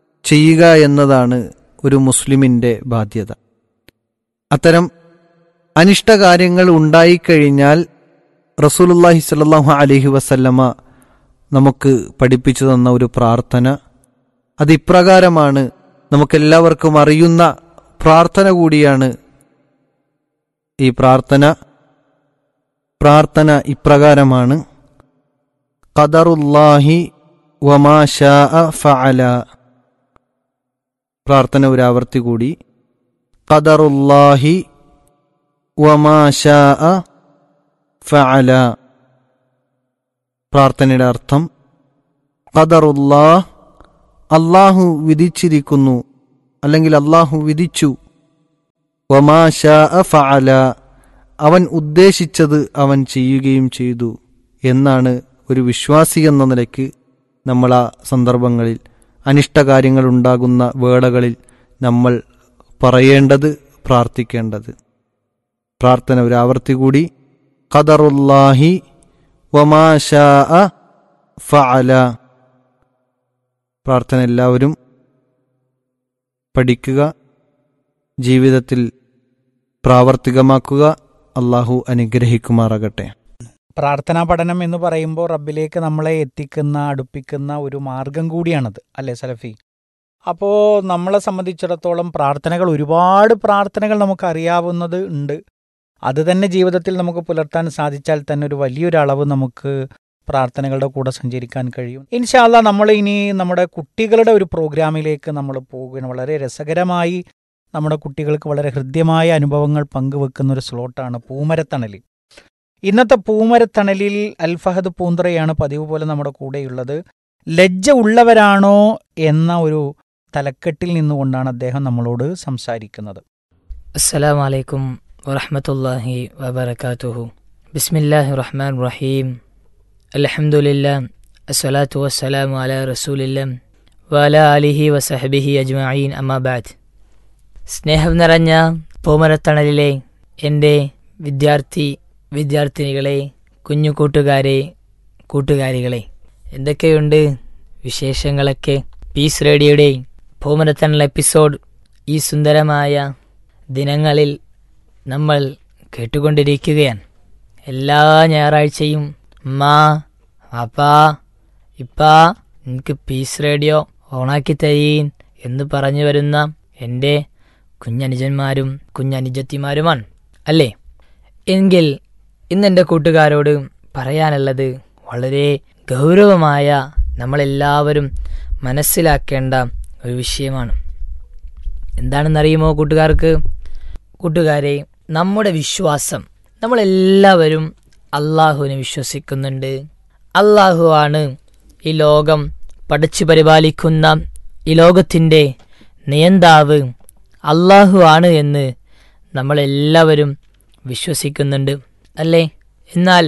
ചെയ്യുക എന്നതാണ് ഒരു മുസ്ലിമിന്റെ ബാധ്യത. അത്തരം അനിഷ്ടകാര്യങ്ങൾ ഉണ്ടായിക്കഴിഞ്ഞാൽ റസൂലുള്ളാഹി സ്വല്ലല്ലാഹു അലൈഹി വസല്ലമ നമുക്ക് പഠിപ്പിച്ചു തന്ന ഒരു പ്രാർത്ഥന, അത് ഇപ്രകാരമാണ്. നമുക്കെല്ലാവർക്കും അറിയുന്ന പ്രാർത്ഥന കൂടിയാണ് ഈ പ്രാർത്ഥന ഇപ്രകാരമാണ്: ഖദറുല്ലാഹി വമാ ശാഅ ഫഅല. പ്രാർത്ഥന ഒരു ആവർത്തി കൂടി: ഖദറുല്ലാഹി വമാ ശാഅ ഫഅല. പ്രാർത്ഥനയുടെ അർത്ഥം, ഖദറുല്ലാഹ്, അല്ലാഹു വിധിച്ചിരിക്കുന്നു അല്ലെങ്കിൽ അല്ലാഹു വിധിച്ചു, വമാ ശാഅ ഫഅല, അവൻ ഉദ്ദേശിച്ചത് അവൻ ചെയ്യുകയും ചെയ്തു എന്നാണ് ഒരു വിശ്വാസി എന്ന നിലയ്ക്ക് നമ്മൾ ആ സന്ദർഭങ്ങളിൽ, അനിഷ്ടകാര്യങ്ങൾ ഉണ്ടാകുന്ന വേളകളിൽ നമ്മൾ പറയേണ്ടത്, പ്രാർത്ഥിക്കേണ്ടത്. പ്രാർത്ഥന ഒരു ആവർത്തി കൂടി: ഖദറുല്ലാഹി വമാ ശാഅ ഫഅല. പ്രാർത്ഥന എല്ലാവരും പഠിക്കുക, ജീവിതത്തിൽ പ്രാവർത്തികമാക്കുക. അള്ളാഹു അനുഗ്രഹിക്കുമാറാകട്ടെ. പ്രാർത്ഥനാ പഠനം എന്ന് പറയുമ്പോൾ റബ്ബിലേക്ക് നമ്മളെ എത്തിക്കുന്ന, അടുപ്പിക്കുന്ന ഒരു മാർഗം കൂടിയാണത്, അല്ലേ സലഫി? അപ്പോൾ നമ്മളെ സംബന്ധിച്ചിടത്തോളം ഒരുപാട് പ്രാർത്ഥനകൾ നമുക്കറിയാവുന്നത് ഉണ്ട്. അത് തന്നെ ജീവിതത്തിൽ നമുക്ക് പുലർത്താൻ സാധിച്ചാൽ തന്നെ ഒരു വലിയൊരു അളവ് നമുക്ക് പ്രാർത്ഥനകളുടെ കൂടെ സഞ്ചരിക്കാൻ കഴിയും. ഇൻഷാ അല്ലാഹ് നമ്മൾ ഇനി നമ്മുടെ കുട്ടികളുടെ ഒരു പ്രോഗ്രാമിലേക്ക് നമ്മൾ പോകുകയാണ്. വളരെ രസകരമായി നമ്മുടെ കുട്ടികൾക്ക് വളരെ ഹൃദ്യമായ അനുഭവങ്ങൾ പങ്കുവെക്കുന്ന ഒരു സ്ലോട്ടാണ് പൂമരത്തണൽ. ഇന്നത്തെ പൂമരത്തണലിൽ അൽഫഹദ് പൂന്തറയാണ് പതിവ് പോലെ നമ്മുടെ കൂടെയുള്ളത്. ലജ്ജ ഉള്ളവരാണോ എന്ന ഒരു തലക്കെട്ടിൽ നിന്നുകൊണ്ടാണ് അദ്ദേഹം നമ്മളോട് സംസാരിക്കുന്നത്. അസ്സലാമു അലൈക്കും വറഹ്മത്തുള്ളാഹി വബറകാതുഹു. ബിസ്മില്ലാഹിർ റഹ്മാനിർ റഹീം. അൽഹംദുലില്ലാഹ് അസ്സലാത്തു വസ്സലാമു അലാ റസൂലില്ലാഹ് വഅലാ ആലിഹി വസഹ്ബിഹി അജ്മഈൻ. അമ്മാ ബഅദ്. സ്നേഹം നിറഞ്ഞ പൂമരത്തണലിലെ എൻ്റെ വിദ്യാർത്ഥിനികളെ, കുഞ്ഞു കൂട്ടുകാരികളെ, എന്തൊക്കെയുണ്ട് വിശേഷങ്ങളൊക്കെ? പീസ് റേഡിയോയുടെ പൂമരത്തണൽ എപ്പിസോഡ് ഈ സുന്ദരമായ ദിനങ്ങളിൽ നമ്മൾ കേട്ടുകൊണ്ടിരിക്കുകയാണ്. എല്ലാ ഞായറാഴ്ചയും അമ്മാ, അപ്പാ, ഇപ്പാ, എനിക്ക് പീസ് റേഡിയോ ഓണാക്കി തരീൻ എന്ന് പറഞ്ഞു വരുന്ന എൻ്റെ കുഞ്ഞനുജന്മാരും കുഞ്ഞനുജത്തിമാരുമാണ്, അല്ലേ? എങ്കിൽ ഇന്നെൻ്റെ കൂട്ടുകാരോട് പറയാനുള്ളത് വളരെ ഗൗരവമായ, നമ്മളെല്ലാവരും മനസ്സിലാക്കേണ്ട ഒരു വിഷയമാണ്. എന്താണെന്നറിയുമോ കൂട്ടുകാരെ, നമ്മുടെ വിശ്വാസം, നമ്മളെല്ലാവരും അള്ളാഹുവിനെ വിശ്വസിക്കുന്നുണ്ട്. അള്ളാഹു ആണ് ഈ ലോകം പടച്ചു പരിപാലിക്കുന്ന, ഈ ലോകത്തിൻ്റെ നിയന്താവ് അള്ളാഹു ആണ് എന്ന് നമ്മളെല്ലാവരും വിശ്വസിക്കുന്നുണ്ട്, അല്ലേ? എന്നാൽ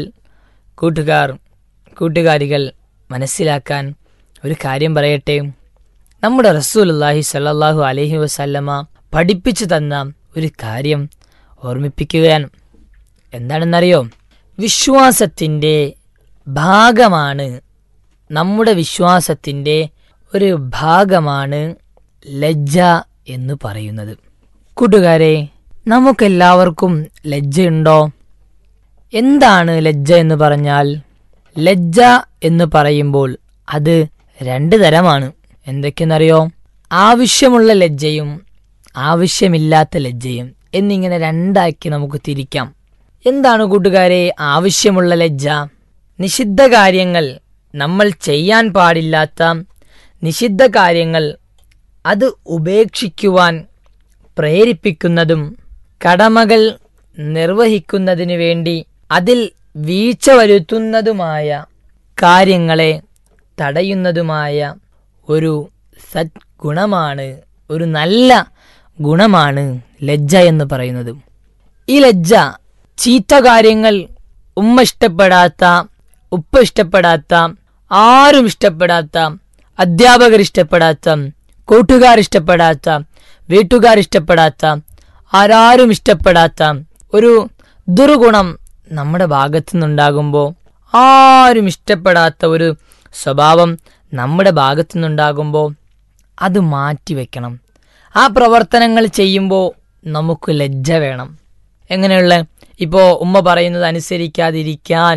കൂട്ടുകാരികൾ മനസ്സിലാക്കാൻ ഒരു കാര്യം പറയട്ടെ. നമ്മുടെ റസൂലുള്ളാഹി സ്വല്ലല്ലാഹു അലൈഹി വസല്ലമ പഠിപ്പിച്ചു തന്ന ഒരു കാര്യം ഓർമ്മിപ്പിക്കുകയാണ്. എന്താണെന്നറിയോ? വിശ്വാസത്തിൻ്റെ ഭാഗമാണ്, നമ്മുടെ വിശ്വാസത്തിൻ്റെ ഒരു ഭാഗമാണ് ലജ്ജ എന്ന് പറയുന്നത്. കൂട്ടുകാരെ, നമുക്കെല്ലാവർക്കും ലജ്ജയുണ്ടോ? എന്താണ് ലജ്ജ എന്ന് പറഞ്ഞാൽ? ലജ്ജ എന്ന് പറയുമ്പോൾ അത് രണ്ട് തരമാണ്. എന്തൊക്കെയെന്നറിയോ? ആവശ്യമുള്ള ലജ്ജയും ആവശ്യമില്ലാത്ത ലജ്ജയും എന്നിങ്ങനെ രണ്ടാക്കി നമുക്ക് തിരിക്കാം. എന്താണ് കൂട്ടുകാരെ ആവശ്യമുള്ള ലജ്ജ? നിഷിദ്ധ കാര്യങ്ങൾ, നമ്മൾ ചെയ്യാൻ പാടില്ലാത്ത നിഷിദ്ധ കാര്യങ്ങൾ, അത് ഉപേക്ഷിക്കുവാൻ പ്രേരിപ്പിക്കുന്നതും കടമകൾ നിർവഹിക്കുന്നതിനു വേണ്ടി അതിൽ വീഴ്ച വരുത്തുന്നതുമായ കാര്യങ്ങളെ തടയുന്നതുമായ ഒരു സദ്ഗുണമാണ്, ഒരു നല്ല ഗുണമാണ് ലജ്ജ എന്ന് പറയുന്നത്. ഈ ലജ്ജ ചീത്ത കാര്യങ്ങൾ, ഉമ്മ ഇഷ്ടപ്പെടാത്ത, ഉപ്പ ഇഷ്ടപ്പെടാത്ത, ആരും ഇഷ്ടപ്പെടാത്ത, അധ്യാപകർ ഇഷ്ടപ്പെടാത്ത, കൂട്ടുകാരിഷ്ടപ്പെടാത്ത, വീട്ടുകാരിഷ്ടപ്പെടാത്ത, ആരാരും ഇഷ്ടപ്പെടാത്ത ഒരു ദുർഗുണം നമ്മുടെ ഭാഗത്തു നിന്നുണ്ടാകുമ്പോൾ, ആരും ഇഷ്ടപ്പെടാത്ത ഒരു സ്വഭാവം നമ്മുടെ ഭാഗത്തു നിന്നുണ്ടാകുമ്പോൾ അത് മാറ്റിവെക്കണം. ആ പ്രവർത്തനങ്ങൾ ചെയ്യുമ്പോൾ നമുക്ക് ലജ്ജ വേണം. എങ്ങനെയുള്ള, ഇപ്പോൾ ഉമ്മ പറയുന്നത് അനുസരിക്കാതിരിക്കാൻ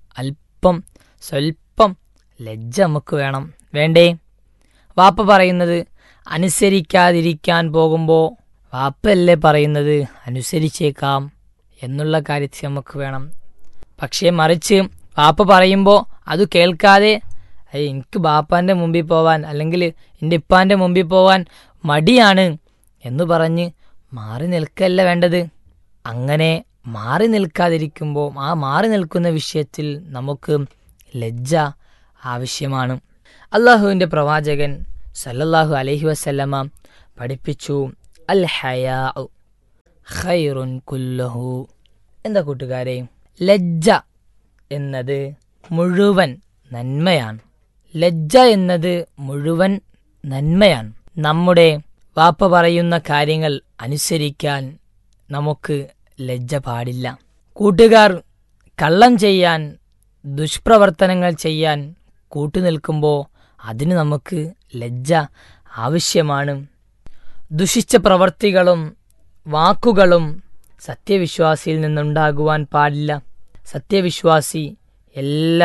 സ്വൽപ്പം ലജ്ജ നമുക്ക് വേണ്ടേ? വാപ്പ പറയുന്നത് അനുസരിക്കാതിരിക്കാൻ പോകുമ്പോൾ വാപ്പയല്ലേ പറയുന്നത് അനുസരിച്ചേക്കാം എന്നുള്ള കാര്യത്തിൽ നമുക്ക് വേണം. പക്ഷേ മറിച്ച് വാപ്പ പറയുമ്പോൾ അത് കേൾക്കാതെ എനിക്ക് ബാപ്പാൻ്റെ മുമ്പിൽ പോവാൻ അല്ലെങ്കിൽ എൻ്റെ ഇപ്പാൻ്റെ മുമ്പിൽ പോവാൻ മടിയാണ് എന്ന് പറഞ്ഞ് മാറി നിൽക്കല്ല വേണ്ടത്. അങ്ങനെ മാറി നിൽക്കാതിരിക്കുമ്പോൾ ആ മാറി നിൽക്കുന്ന വിഷയത്തിൽ നമുക്ക് ലജ്ജ ആവശ്യമാണ്. അള്ളാഹുവിൻ്റെ പ്രവാചകൻ സല്ലല്ലാഹു അലൈഹി വസല്ലമ പഠിപ്പിച്ചു, അൽ ഹയാഉ ഖൈറുൻ കുല്ലഹു. എന്താ കൂട്ടുകാരെ, ലജ്ജ എന്നത് മുഴുവൻ നന്മയാണ്. ലജ്ജ എന്നത് മുഴുവൻ നന്മയാണ്. നമ്മുടെ വാപ്പ പറയുന്ന കാര്യങ്ങൾ അനുസരിക്കാൻ നമുക്ക് ലജ്ജ പാടില്ല. കൂട്ടുകാർ കള്ളം ചെയ്യാൻ, ദുഷ്പ്രവർത്തനങ്ങൾ ചെയ്യാൻ കൂട്ടുനിൽക്കുമ്പോൾ അതിന് നമുക്ക് ലജ്ജ ആവശ്യമാണ്. ദുഷിച്ച പ്രവർത്തികളും വാക്കുകളും സത്യവിശ്വാസിയിൽ നിന്നുണ്ടാകുവാൻ പാടില്ല. സത്യവിശ്വാസി എല്ലാ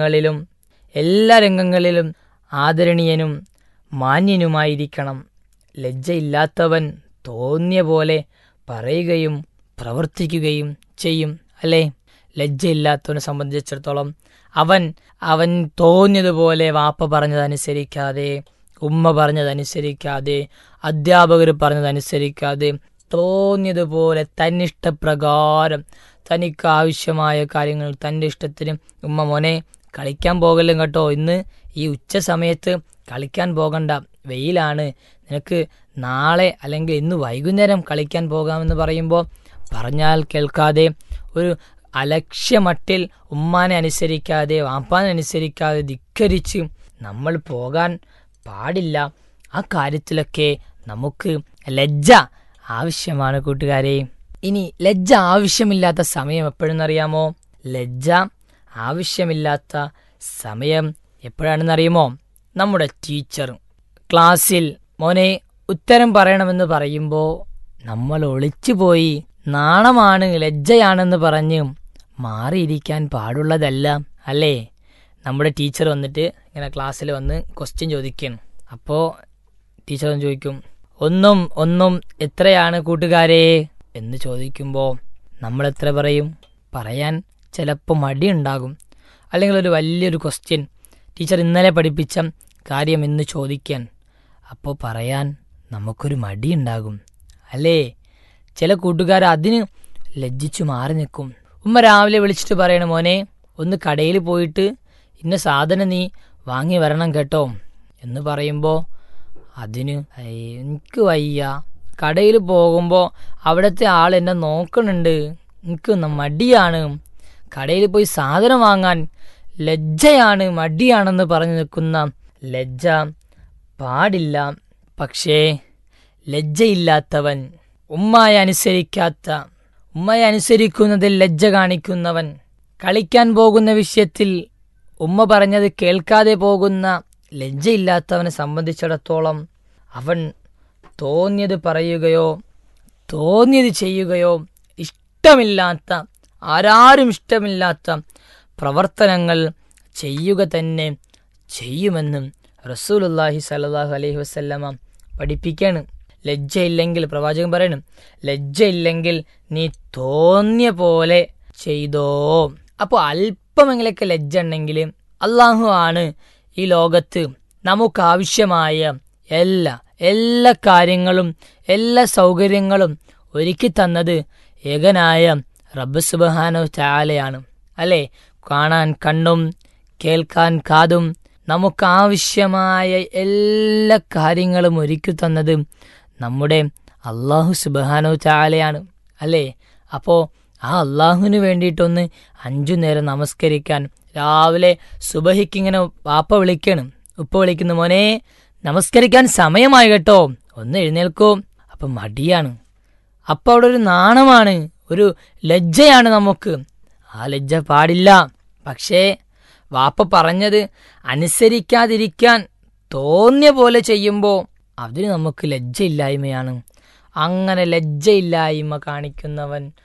രംഗങ്ങളിലും ആദരണീയനും മാന്യനുമായിരിക്കണം. ലജ്ജയില്ലാത്തവൻ തോന്നിയ പോലെ പറയുകയും പ്രവർത്തിക്കുകയും ചെയ്യും, അല്ലേ? ലജ്ജയില്ലാത്തവനെ സംബന്ധിച്ചിടത്തോളം അവൻ തോന്നിയതുപോലെ വാപ്പ പറഞ്ഞതനുസരിക്കാതെ, ഉമ്മ പറഞ്ഞതനുസരിക്കാതെ, അധ്യാപകർ പറഞ്ഞതനുസരിക്കാതെ തോന്നിയതുപോലെ തന്നിഷ്ടപ്രകാരം തനിക്ക് ആവശ്യമായ കാര്യങ്ങൾ തൻ്റെ ഇഷ്ടത്തിന്, ഉമ്മ മോനെ കളിക്കാൻ പോകലും കേട്ടോ, ഇന്ന് ഈ ഉച്ച സമയത്ത് കളിക്കാൻ പോകണ്ട, വെയിലാണ്, നിനക്ക് നാളെ അല്ലെങ്കിൽ ഇന്ന് വൈകുന്നേരം കളിക്കാൻ പോകാമെന്ന് പറയുമ്പോൾ പറഞ്ഞാൽ കേൾക്കാതെ ഒരു അലക്ഷ്യമട്ടിൽ ഉമ്മാനെ അനുസരിക്കാതെ വാപ്പാനെ അനുസരിക്കാതെ ധിക്കരിച്ച് നമ്മൾ പോകാൻ പാടില്ല. ആ കാര്യത്തിലൊക്കെ നമുക്ക് ലജ്ജ ആവശ്യമാണ് കൂട്ടുകാരെ. ഇനി ലജ്ജ ആവശ്യമില്ലാത്ത സമയം എപ്പോഴെന്നറിയാമോ? ലജ്ജ ആവശ്യമില്ലാത്ത സമയം എപ്പോഴാണെന്നറിയുമോ? നമ്മുടെ ടീച്ചർ ക്ലാസ്സിൽ മോനെ ഉത്തരം പറയണമെന്ന് പറയുമ്പോൾ നമ്മൾ ഒളിച്ചുപോയി നാണമാണ്, ലജ്ജയാണെന്ന് പറഞ്ഞ് മാറിയിരിക്കാൻ പാടുള്ളതല്ല, അല്ലേ? നമ്മുടെ ടീച്ചർ വന്നിട്ട് ഇങ്ങനെ ക്ലാസ്സിൽ വന്ന് ക്വസ്റ്റ്യൻ ചോദിക്കണം. അപ്പോൾ ടീച്ചർ ഒന്ന് ചോദിക്കും, ഒന്നും എത്രയാണ് കൂട്ടുകാരെ എന്ന് ചോദിക്കുമ്പോൾ നമ്മൾ എത്ര പറയും? പറയാൻ ചിലപ്പോൾ മടിയുണ്ടാകും. അല്ലെങ്കിൽ ഒരു വലിയൊരു ക്വസ്റ്റ്യൻ ടീച്ചർ ഇന്നലെ പഠിപ്പിച്ച കാര്യം ഇന്ന് ചോദിക്കാൻ, അപ്പോൾ പറയാൻ നമുക്കൊരു മടിയുണ്ടാകും, അല്ലേ? ചില കൂട്ടുകാർ അതിന് ലജ്ജിച്ചു മാറി നിൽക്കും. ഉമ്മ രാവിലെ വിളിച്ചിട്ട് പറയണം, മോനെ ഒന്ന് കടയിൽ പോയിട്ട് ഇന്ന സാധനം നീ വാങ്ങി വരണം കേട്ടോ എന്ന് പറയുമ്പോൾ അതിന് എനിക്ക് വയ്യ, കടയിൽ പോകുമ്പോൾ അവിടുത്തെ ആൾ എന്നെ നോക്കണുണ്ട്, എനിക്ക് മടിയാണ്, കടയിൽ പോയി സാധനം വാങ്ങാൻ ലജ്ജയാണ്, മടിയാണെന്ന് പറഞ്ഞു നിൽക്കുന്ന ലജ്ജ പാടില്ല. പക്ഷേ ലജ്ജയില്ലാത്തവൻ, ഉമ്മയെ അനുസരിക്കുന്നതിൽ ലജ്ജ കാണിക്കുന്നവൻ, കളിക്കാൻ പോകുന്ന വിഷയത്തിൽ ഉമ്മ പറഞ്ഞത് കേൾക്കാതെ പോകുന്ന ലജ്ജയില്ലാത്തവനെ സംബന്ധിച്ചിടത്തോളം അവൻ തോന്നിയത് പറയുകയോ തോന്നിയത് ചെയ്യുകയോ ആരാരും ഇഷ്ടമില്ലാത്ത പ്രവർത്തനങ്ങൾ ചെയ്യുക തന്നെ ചെയ്യുമെന്നും റസൂലുള്ളാഹി സ്വല്ലല്ലാഹു അലൈഹി വസല്ലമ പഠിപ്പിക്കാണ്. ലജ്ജയില്ലെങ്കിൽ, പ്രവാചകൻ പറയണം, ലജ്ജയില്ലെങ്കിൽ നീ തോന്നിയ പോലെ ചെയ്തോ. അപ്പോൾ അല്പമെങ്കിലൊക്കെ ലജ്ജ ഉണ്ടെങ്കിൽ അള്ളാഹു ആണ് ഈ ലോകത്ത് നമുക്കാവശ്യമായ എല്ലാ കാര്യങ്ങളും എല്ലാ സൗകര്യങ്ങളും ഒരുക്കി തന്നത് ഏകനായ റബ്ബ് സുബ്ഹാനഹു തആലയാണ്, അല്ലേ? കാണാൻ കണ്ണും കേൾക്കാൻ കാതും നമുക്കാവശ്യമായ എല്ലാ കാര്യങ്ങളും ഒരുക്കി തന്നത് നമ്മുടെ അള്ളാഹു സുബ്ഹാനഹു തആലയാണ്, അല്ലേ? അപ്പോൾ ആ അള്ളാഹുവിന് വേണ്ടിയിട്ടൊന്ന് 5 നേരം നമസ്കരിക്കാൻ, രാവിലെ സുബഹിക്കിങ്ങനെ വാപ്പ വിളിക്കണം, ഉപ്പ വിളിക്കുന്നു, മോനെ നമസ്കരിക്കാൻ സമയമായി കേട്ടോ, ഒന്ന് എഴുന്നേൽക്കോ. അപ്പം മടിയാണ്, അപ്പം അവിടെ ഒരു നാണമാണ്, ഒരു ലജ്ജയാണ് നമുക്ക്. ആ ലജ്ജ പാടില്ല. പക്ഷേ വാപ്പ പറഞ്ഞത് അനുസരിക്കാതിരിക്കാൻ തോന്നിയ പോലെ ചെയ്യുമ്പോൾ അതിന് നമുക്ക് ലജ്ജയില്ലായ്മയാണ്. അങ്ങനെ ലജ്ജയില്ലായ്മ കാണിക്കുന്നവൻ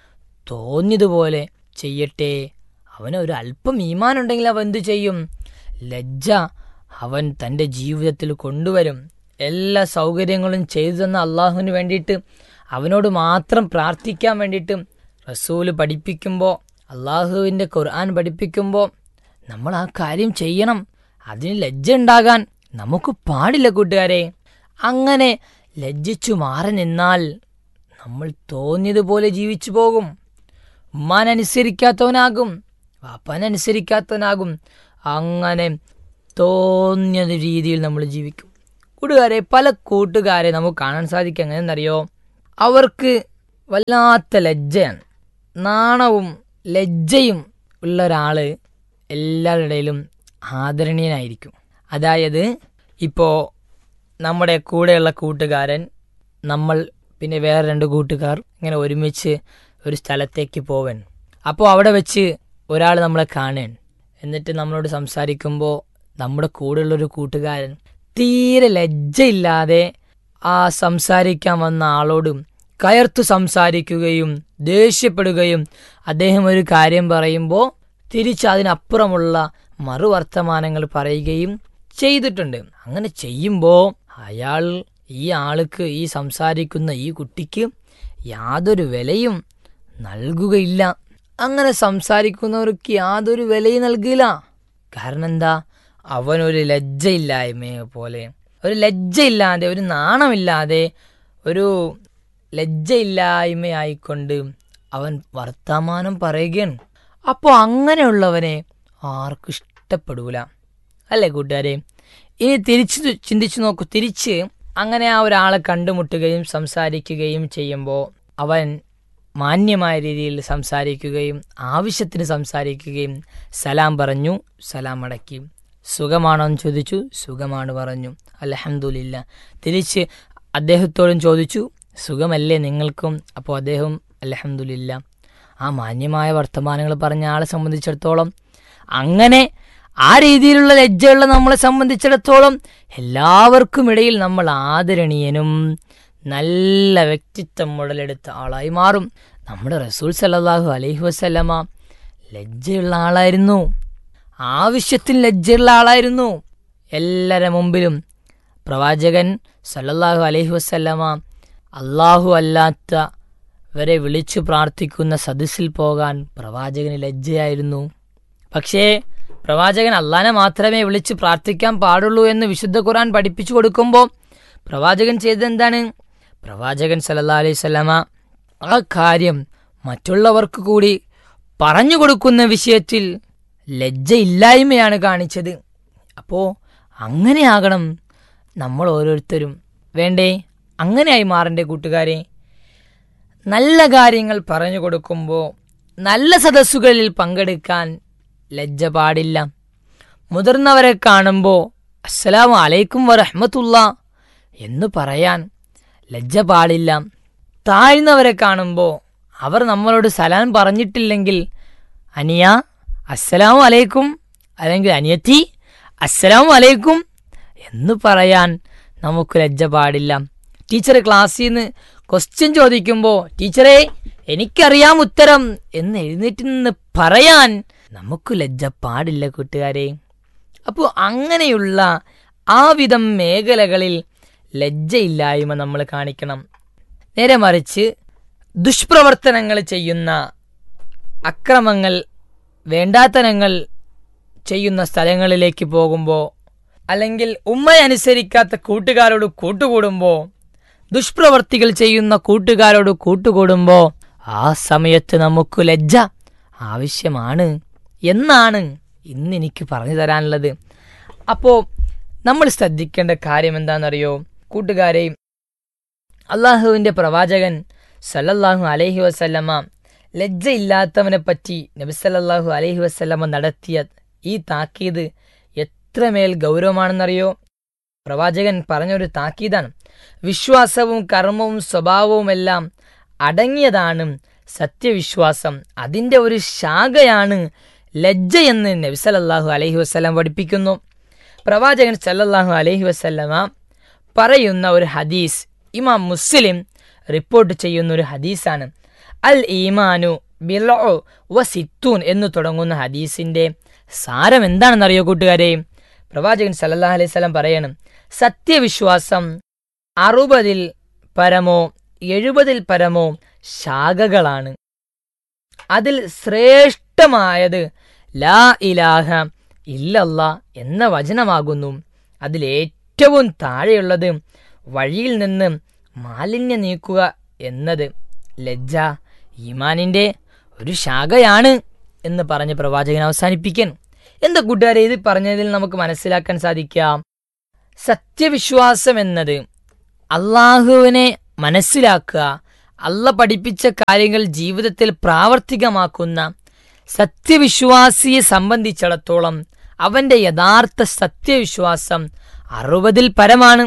തോന്നിയതുപോലെ ചെയ്യട്ടെ. അവന് ഒരു അല്പം ഈമാനുണ്ടെങ്കിൽ അവൻ എന്തു ചെയ്യും? ലജ്ജ അവൻ തൻ്റെ ജീവിതത്തിൽ കൊണ്ടുവരും. എല്ലാ സൗകര്യങ്ങളും ചെയ്തു തന്ന അള്ളാഹുവിന് വേണ്ടിയിട്ട്, അവനോട് മാത്രം പ്രാർത്ഥിക്കാൻ വേണ്ടിയിട്ട് റസൂല് പഠിപ്പിക്കുമ്പോൾ, അള്ളാഹുവിൻ്റെ ഖുർആൻ പഠിപ്പിക്കുമ്പോൾ നമ്മൾ ആ കാര്യം ചെയ്യണം. അതിന് ലജ്ജ ഉണ്ടാകാൻ നമുക്ക് പാടില്ല കൂട്ടുകാരെ. അങ്ങനെ ലജ്ജിച്ചു മാറി നിന്നാൽ നമ്മൾ തോന്നിയതുപോലെ ജീവിച്ചു പോകും. ഉമ്മാനനുസരിക്കാത്തവനാകും, വാപ്പാനനുസരിക്കാത്തവനാകും. അങ്ങനെ തോന്നിയ രീതിയിൽ നമ്മൾ ജീവിക്കും. കൂട്ടുകാരെ, പല കൂട്ടുകാരെ നമുക്ക് കാണാൻ സാധിക്കും. എങ്ങനെയെന്നറിയോ? അവർക്ക് വല്ലാത്ത ലജ്ജയാണ്, നാണവും ലജ്ജയും ഉള്ള ഒരാൾ എല്ലാവരുടെയിലും ആദരണീയനായിരിക്കും. അതായത് ഇപ്പോൾ നമ്മുടെ കൂടെയുള്ള കൂട്ടുകാരൻ, നമ്മൾ പിന്നെ വേറെ 2 കൂട്ടുകാർ ഇങ്ങനെ ഒരുമിച്ച് ഒരു സ്ഥലത്തേക്ക് പോവാൻ. അപ്പോൾ അവിടെ വെച്ച് ഒരാൾ നമ്മളെ കാണാൻ, എന്നിട്ട് നമ്മളോട് സംസാരിക്കുമ്പോൾ നമ്മുടെ കൂടെയുള്ളൊരു കൂട്ടുകാരൻ തീരെ ലജ്ജയില്ലാതെ ആ സംസാരിക്കാൻ വന്ന ആളോട് കയർത്തു സംസാരിക്കുകയും ദേഷ്യപ്പെടുകയും അദ്ദേഹം ഒരു കാര്യം പറയുമ്പോൾ തിരിച്ച് അതിനപ്പുറമുള്ള മറുവർത്തമാനങ്ങൾ പറയുകയും ചെയ്തിട്ടുണ്ട്. അങ്ങനെ ചെയ്യുമ്പോൾ ഈ ആൾക്ക്, ഈ സംസാരിക്കുന്ന ഈ കുട്ടിക്ക് യാതൊരു വിലയും നൽകുകയില്ല. അങ്ങനെ സംസാരിക്കുന്നവർക്ക് യാതൊരു വിലയും നൽകില്ല. കാരണം എന്താ? അവനൊരു ലജ്ജയില്ലായ്മയെ പോലെ, ഒരു ലജ്ജയില്ലാതെ, ഒരു നാണമില്ലാതെ, ഒരു ലജ്ജയില്ലായ്മയായിക്കൊണ്ട് അവൻ വർത്തമാനം പറയുകയാണ്. അപ്പോൾ അങ്ങനെയുള്ളവനെ ആർക്കും ഇഷ്ടപ്പെടൂല, അല്ലേ കൂട്ടുകാരെ? ഇനി തിരിച്ച് ചിന്തിച്ചു നോക്കൂ. തിരിച്ച് അങ്ങനെ ആ ഒരാളെ കണ്ടുമുട്ടുകയും സംസാരിക്കുകയും ചെയ്യുമ്പോൾ അവൻ മാന്യമായ രീതിയിൽ സംസാരിക്കുകയും ആവശ്യത്തിന് സംസാരിക്കുകയും സലാം പറഞ്ഞു, സലാം അടക്കി. സുഖമാണോ എന്ന് ചോദിച്ചു, സുഖമാണ് പറഞ്ഞു, അൽഹംദുലില്ലാ. തിരിച്ച് അദ്ദേഹത്തോടും ചോദിച്ചു, സുഖമല്ലേ നിങ്ങൾക്കും? അപ്പോൾ അദ്ദേഹം അൽഹംദുലില്ലാ. ആ മാന്യമായ വർത്തമാനങ്ങൾ പറഞ്ഞ ആളെ സംബന്ധിച്ചിടത്തോളം, അങ്ങനെ ആ രീതിയിലുള്ള ലജ്ജയുള്ള നമ്മളെ സംബന്ധിച്ചിടത്തോളം എല്ലാവർക്കും ഇടയിൽ നമ്മൾ ആദരണീയനും നല്ല വ്യക്തിത്വം മുതലെടുത്ത ആളായി മാറും. നമ്മുടെ റസൂൽ സല്ലല്ലാഹു അലൈഹി വസല്ലമ ലജ്ജയുള്ള ആളായിരുന്നു, ആവശ്യത്തിന് ലജ്ജയുള്ള ആളായിരുന്നു. എല്ലാവരുടെ മുമ്പിലും പ്രവാചകൻ സല്ലല്ലാഹു അലൈഹി വസല്ലമ അള്ളാഹു അല്ലാത്തവരെ വിളിച്ചു പ്രാർത്ഥിക്കുന്ന സദസ്സിൽ പോകാൻ പ്രവാചകന് ലജ്ജയായിരുന്നു. പക്ഷേ പ്രവാചകൻ അള്ളാനെ മാത്രമേ വിളിച്ച് പ്രാർത്ഥിക്കാൻ പാടുള്ളൂ എന്ന് വിശുദ്ധ ഖുർആൻ പഠിപ്പിച്ചു കൊടുക്കുമ്പോൾ പ്രവാചകൻ ചെയ്തതെന്താണ്? പ്രവാചകൻ സല്ലല്ലാഹു അലൈഹി വസല്ലമ ആ കാര്യം മറ്റുള്ളവർക്ക് കൂടി പറഞ്ഞു കൊടുക്കുന്ന വിഷയത്തിൽ ലജ്ജയില്ലായ്മയാണ് കാണിച്ചത്. അപ്പോൾ അങ്ങനെയാകണം നമ്മൾ ഓരോരുത്തരും, വേണ്ടേ? അങ്ങനെയായി മാറണ്ടേ കൂട്ടുകാരെ? നല്ല കാര്യങ്ങൾ പറഞ്ഞു കൊടുക്കുമ്പോൾ, നല്ല സദസ്സുകളിൽ പങ്കെടുക്കാൻ ലജ്ജ പാടില്ല. മുതിർന്നവരെ കാണുമ്പോൾ അസ്സലാമു അലൈക്കും വറഹ്മത്തുള്ളാ എന്ന് പറയാൻ ലജ്ജ പാടില്ല. താഴ്ന്നവരെ കാണുമ്പോൾ അവർ നമ്മളോട് സലാം പറഞ്ഞിട്ടില്ലെങ്കിൽ അനിയ അസ്സലാമു അലൈക്കും, അല്ലെങ്കിൽ അനിയത്തി അസ്സലാമു അലൈക്കും എന്ന് പറയാൻ നമുക്ക് ലജ്ജ പാടില്ല. ടീച്ചർ ക്ലാസ്സിൽ നിന്ന് ക്വസ്റ്റ്യൻ ചോദിക്കുമ്പോൾ ടീച്ചറെ എനിക്കറിയാം ഉത്തരം എന്ന് എഴുന്നേറ്റ് നിന്ന് പറയാൻ നമുക്ക് ലജ്ജ പാടില്ല കൂട്ടുകാരെ. അപ്പോൾ അങ്ങനെയുള്ള ആ വിധം മേഖലകളിൽ ലജ്ജയില്ലായ്മ നമ്മൾ കാണിക്കണം. നേരെ മറിച്ച് ദുഷ്പ്രവർത്തനങ്ങൾ ചെയ്യുന്ന, അക്രമങ്ങൾ, വേണ്ടാത്തനങ്ങൾ ചെയ്യുന്ന സ്ഥലങ്ങളിലേക്ക് പോകുമ്പോൾ, അല്ലെങ്കിൽ ഉമ്മയനുസരിക്കാത്ത കൂട്ടുകാരോട് കൂട്ടുകൂടുമ്പോൾ, ദുഷ്പ്രവർത്തികൾ ചെയ്യുന്ന കൂട്ടുകാരോട് കൂട്ടുകൂടുമ്പോൾ ആ സമയത്ത് നമുക്ക് ലജ്ജ ആവശ്യമാണ് എന്നാണ് ഇന്ന് എനിക്ക് പറഞ്ഞു തരാനുള്ളത്. അപ്പോൾ നമ്മൾ ശ്രദ്ധിക്കേണ്ട കാര്യം എന്താണെന്നറിയോ കൂട്ടുകാരെ? അള്ളാഹുവിൻ്റെ പ്രവാചകൻ സല്ലല്ലാഹു അലൈഹി വസല്ലമ ലജ്ജയില്ലാത്തവനെ പറ്റി നബി സല്ലല്ലാഹു അലൈഹി വസല്ലമ നടത്തിയ ഈ താക്കീത് എത്രമേൽ ഗൗരവമാണെന്നറിയോ? പ്രവാചകൻ പറഞ്ഞൊരു താക്കീതാണ്. വിശ്വാസവും കർമ്മവും സ്വഭാവവും എല്ലാം അടങ്ങിയതാണ് സത്യവിശ്വാസം. അതിൻ്റെ ഒരു ശാഖയാണ് ലജ്ജയെന്ന് നബി സല്ലല്ലാഹു അലൈഹി വസല്ലം പഠിപ്പിക്കുന്നു. പ്രവാചകൻ സല്ലല്ലാഹു അലൈഹി വസല്ലമ പറയുന്ന ഒരു ഹദീസ് ഇമാം മുസ്ലിം റിപ്പോർട്ട് ചെയ്യുന്ന ഒരു ഹദീസാണ്. അൽ ഈമാനു ബിൽഉ വസിത്തൂൻ എന്ന് തുടങ്ങുന്ന ഹദീസിന്റെ സാരം എന്താണെന്നറിയോ കൂട്ടുകാരെ? പ്രവാചകൻ സല്ലല്ലാഹു അലൈഹി വസല്ലം പറയണം, സത്യവിശ്വാസം 60 പരമോ 70 പരമോ ശാഖകളാണ്. അതിൽ ശ്രേഷ്ഠമായത് ലാ ഇലാഹ ഇല്ലല്ലാ എന്ന വചനമാകുന്നു. അതിലേറ്റവും താഴെയുള്ളത് വഴിയിൽ നിന്ന് മാലിന്യം നീക്കുക എന്നത് ലജ്ജ ഈമാനിന്റെ ഒരു ശാഖയാണ് എന്ന് പറഞ്ഞ് പ്രവാചകൻ അവസാനിപ്പിക്കാൻ. എന്താ കൂട്ടുകാരെ ഇത് പറഞ്ഞതിൽ നമുക്ക് മനസ്സിലാക്കാൻ സാധിക്കാം? സത്യവിശ്വാസം എന്നത് അള്ളാഹുവിനെ മനസ്സിലാക്കുക, അള്ള പഠിപ്പിച്ച കാര്യങ്ങൾ ജീവിതത്തിൽ പ്രാവർത്തികമാക്കുന്ന സത്യവിശ്വാസിയെ സംബന്ധിച്ചിടത്തോളം അവന്റെ യഥാർത്ഥ സത്യവിശ്വാസം 60 പരമാണ്.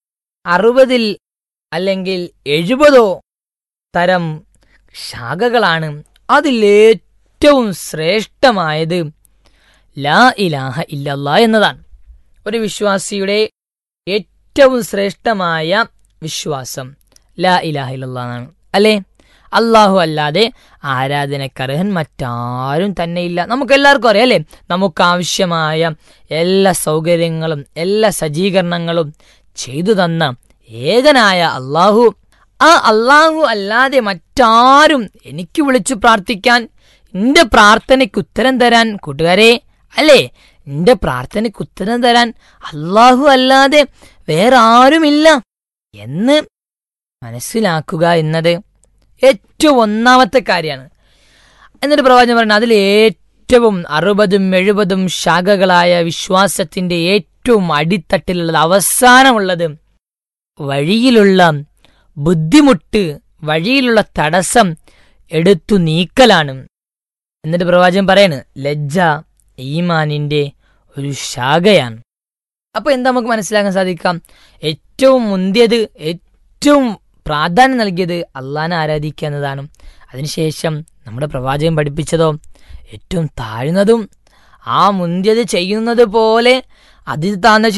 60 അല്ലെങ്കിൽ 70 തരം ശാഖകളാണ്. അതിലേറ്റവും ശ്രേഷ്ഠമായത് ലാ ഇലാഹ ഇല്ലല്ലാ എന്നതാണ്. ഒരു വിശ്വാസിയുടെ ഏറ്റവും ശ്രേഷ്ഠമായ വിശ്വാസം ലാ ഇലാഹ ഇല്ലല്ലാ എന്നാണ്. അല്ലേ? അള്ളാഹു അല്ലാതെ ആരാധനക്കർഹൻ മറ്റാരും തന്നെയില്ല. നമുക്കെല്ലാവർക്കും അറിയാം അല്ലേ? നമുക്കാവശ്യമായ എല്ലാ സൗകര്യങ്ങളും എല്ലാ സജ്ജീകരണങ്ങളും ചെയ്തു തന്ന ഏകനായ അള്ളാഹു, ആ അള്ളാഹു അല്ലാതെ മറ്റാരും എനിക്ക് വിളിച്ചു പ്രാർത്ഥിക്കാൻ, എന്റെ പ്രാർത്ഥനയ്ക്ക് ഉത്തരം തരാൻ കൂട്ടുകാരെ, അല്ലേ, എന്റെ പ്രാർത്ഥനയ്ക്ക് ഉത്തരം തരാൻ അള്ളാഹു അല്ലാതെ വേറെ ആരുമില്ല എന്ന് മനസ്സിലാക്കുക എന്നത് ഏറ്റവും ഒന്നാമത്തെ കാര്യമാണ്. എന്നിട്ട് പ്രവാചകൻ പറയുന്നത് അതിൽ ഏറ്റവും 60 70 ശാഖകളായ വിശ്വാസത്തിന്റെ ഏറ്റവും അടിത്തട്ടിലുള്ളത്, അവസാനമുള്ളത് വഴിയിലുള്ള ബുദ്ധിമുട്ട്, വഴിയിലുള്ള തടസ്സം എടുത്തു നീക്കലാണ്. എന്നിട്ട് പ്രവാചകൻ പറയാണ് ലജ്ജ ഈമാനിന്റെ ഒരു ശാഖയാണ്. അപ്പൊ എന്താ നമുക്ക് മനസ്സിലാക്കാൻ സാധിക്കാം? ഏറ്റവും മുന്തിയത്, ഏറ്റവും പ്രാധാന്യം നൽകിയത് അള്ളാഹനെ ആരാധിക്കുക എന്നതാണ്. അതിനുശേഷം നമ്മുടെ പ്രവാചകൻ പഠിപ്പിച്ചതോ ഏറ്റവും താഴ്ന്നതും ആ മുന്തിയത് ചെയ്യുന്നത് പോലെ അതിൽ താഴ്ന്ന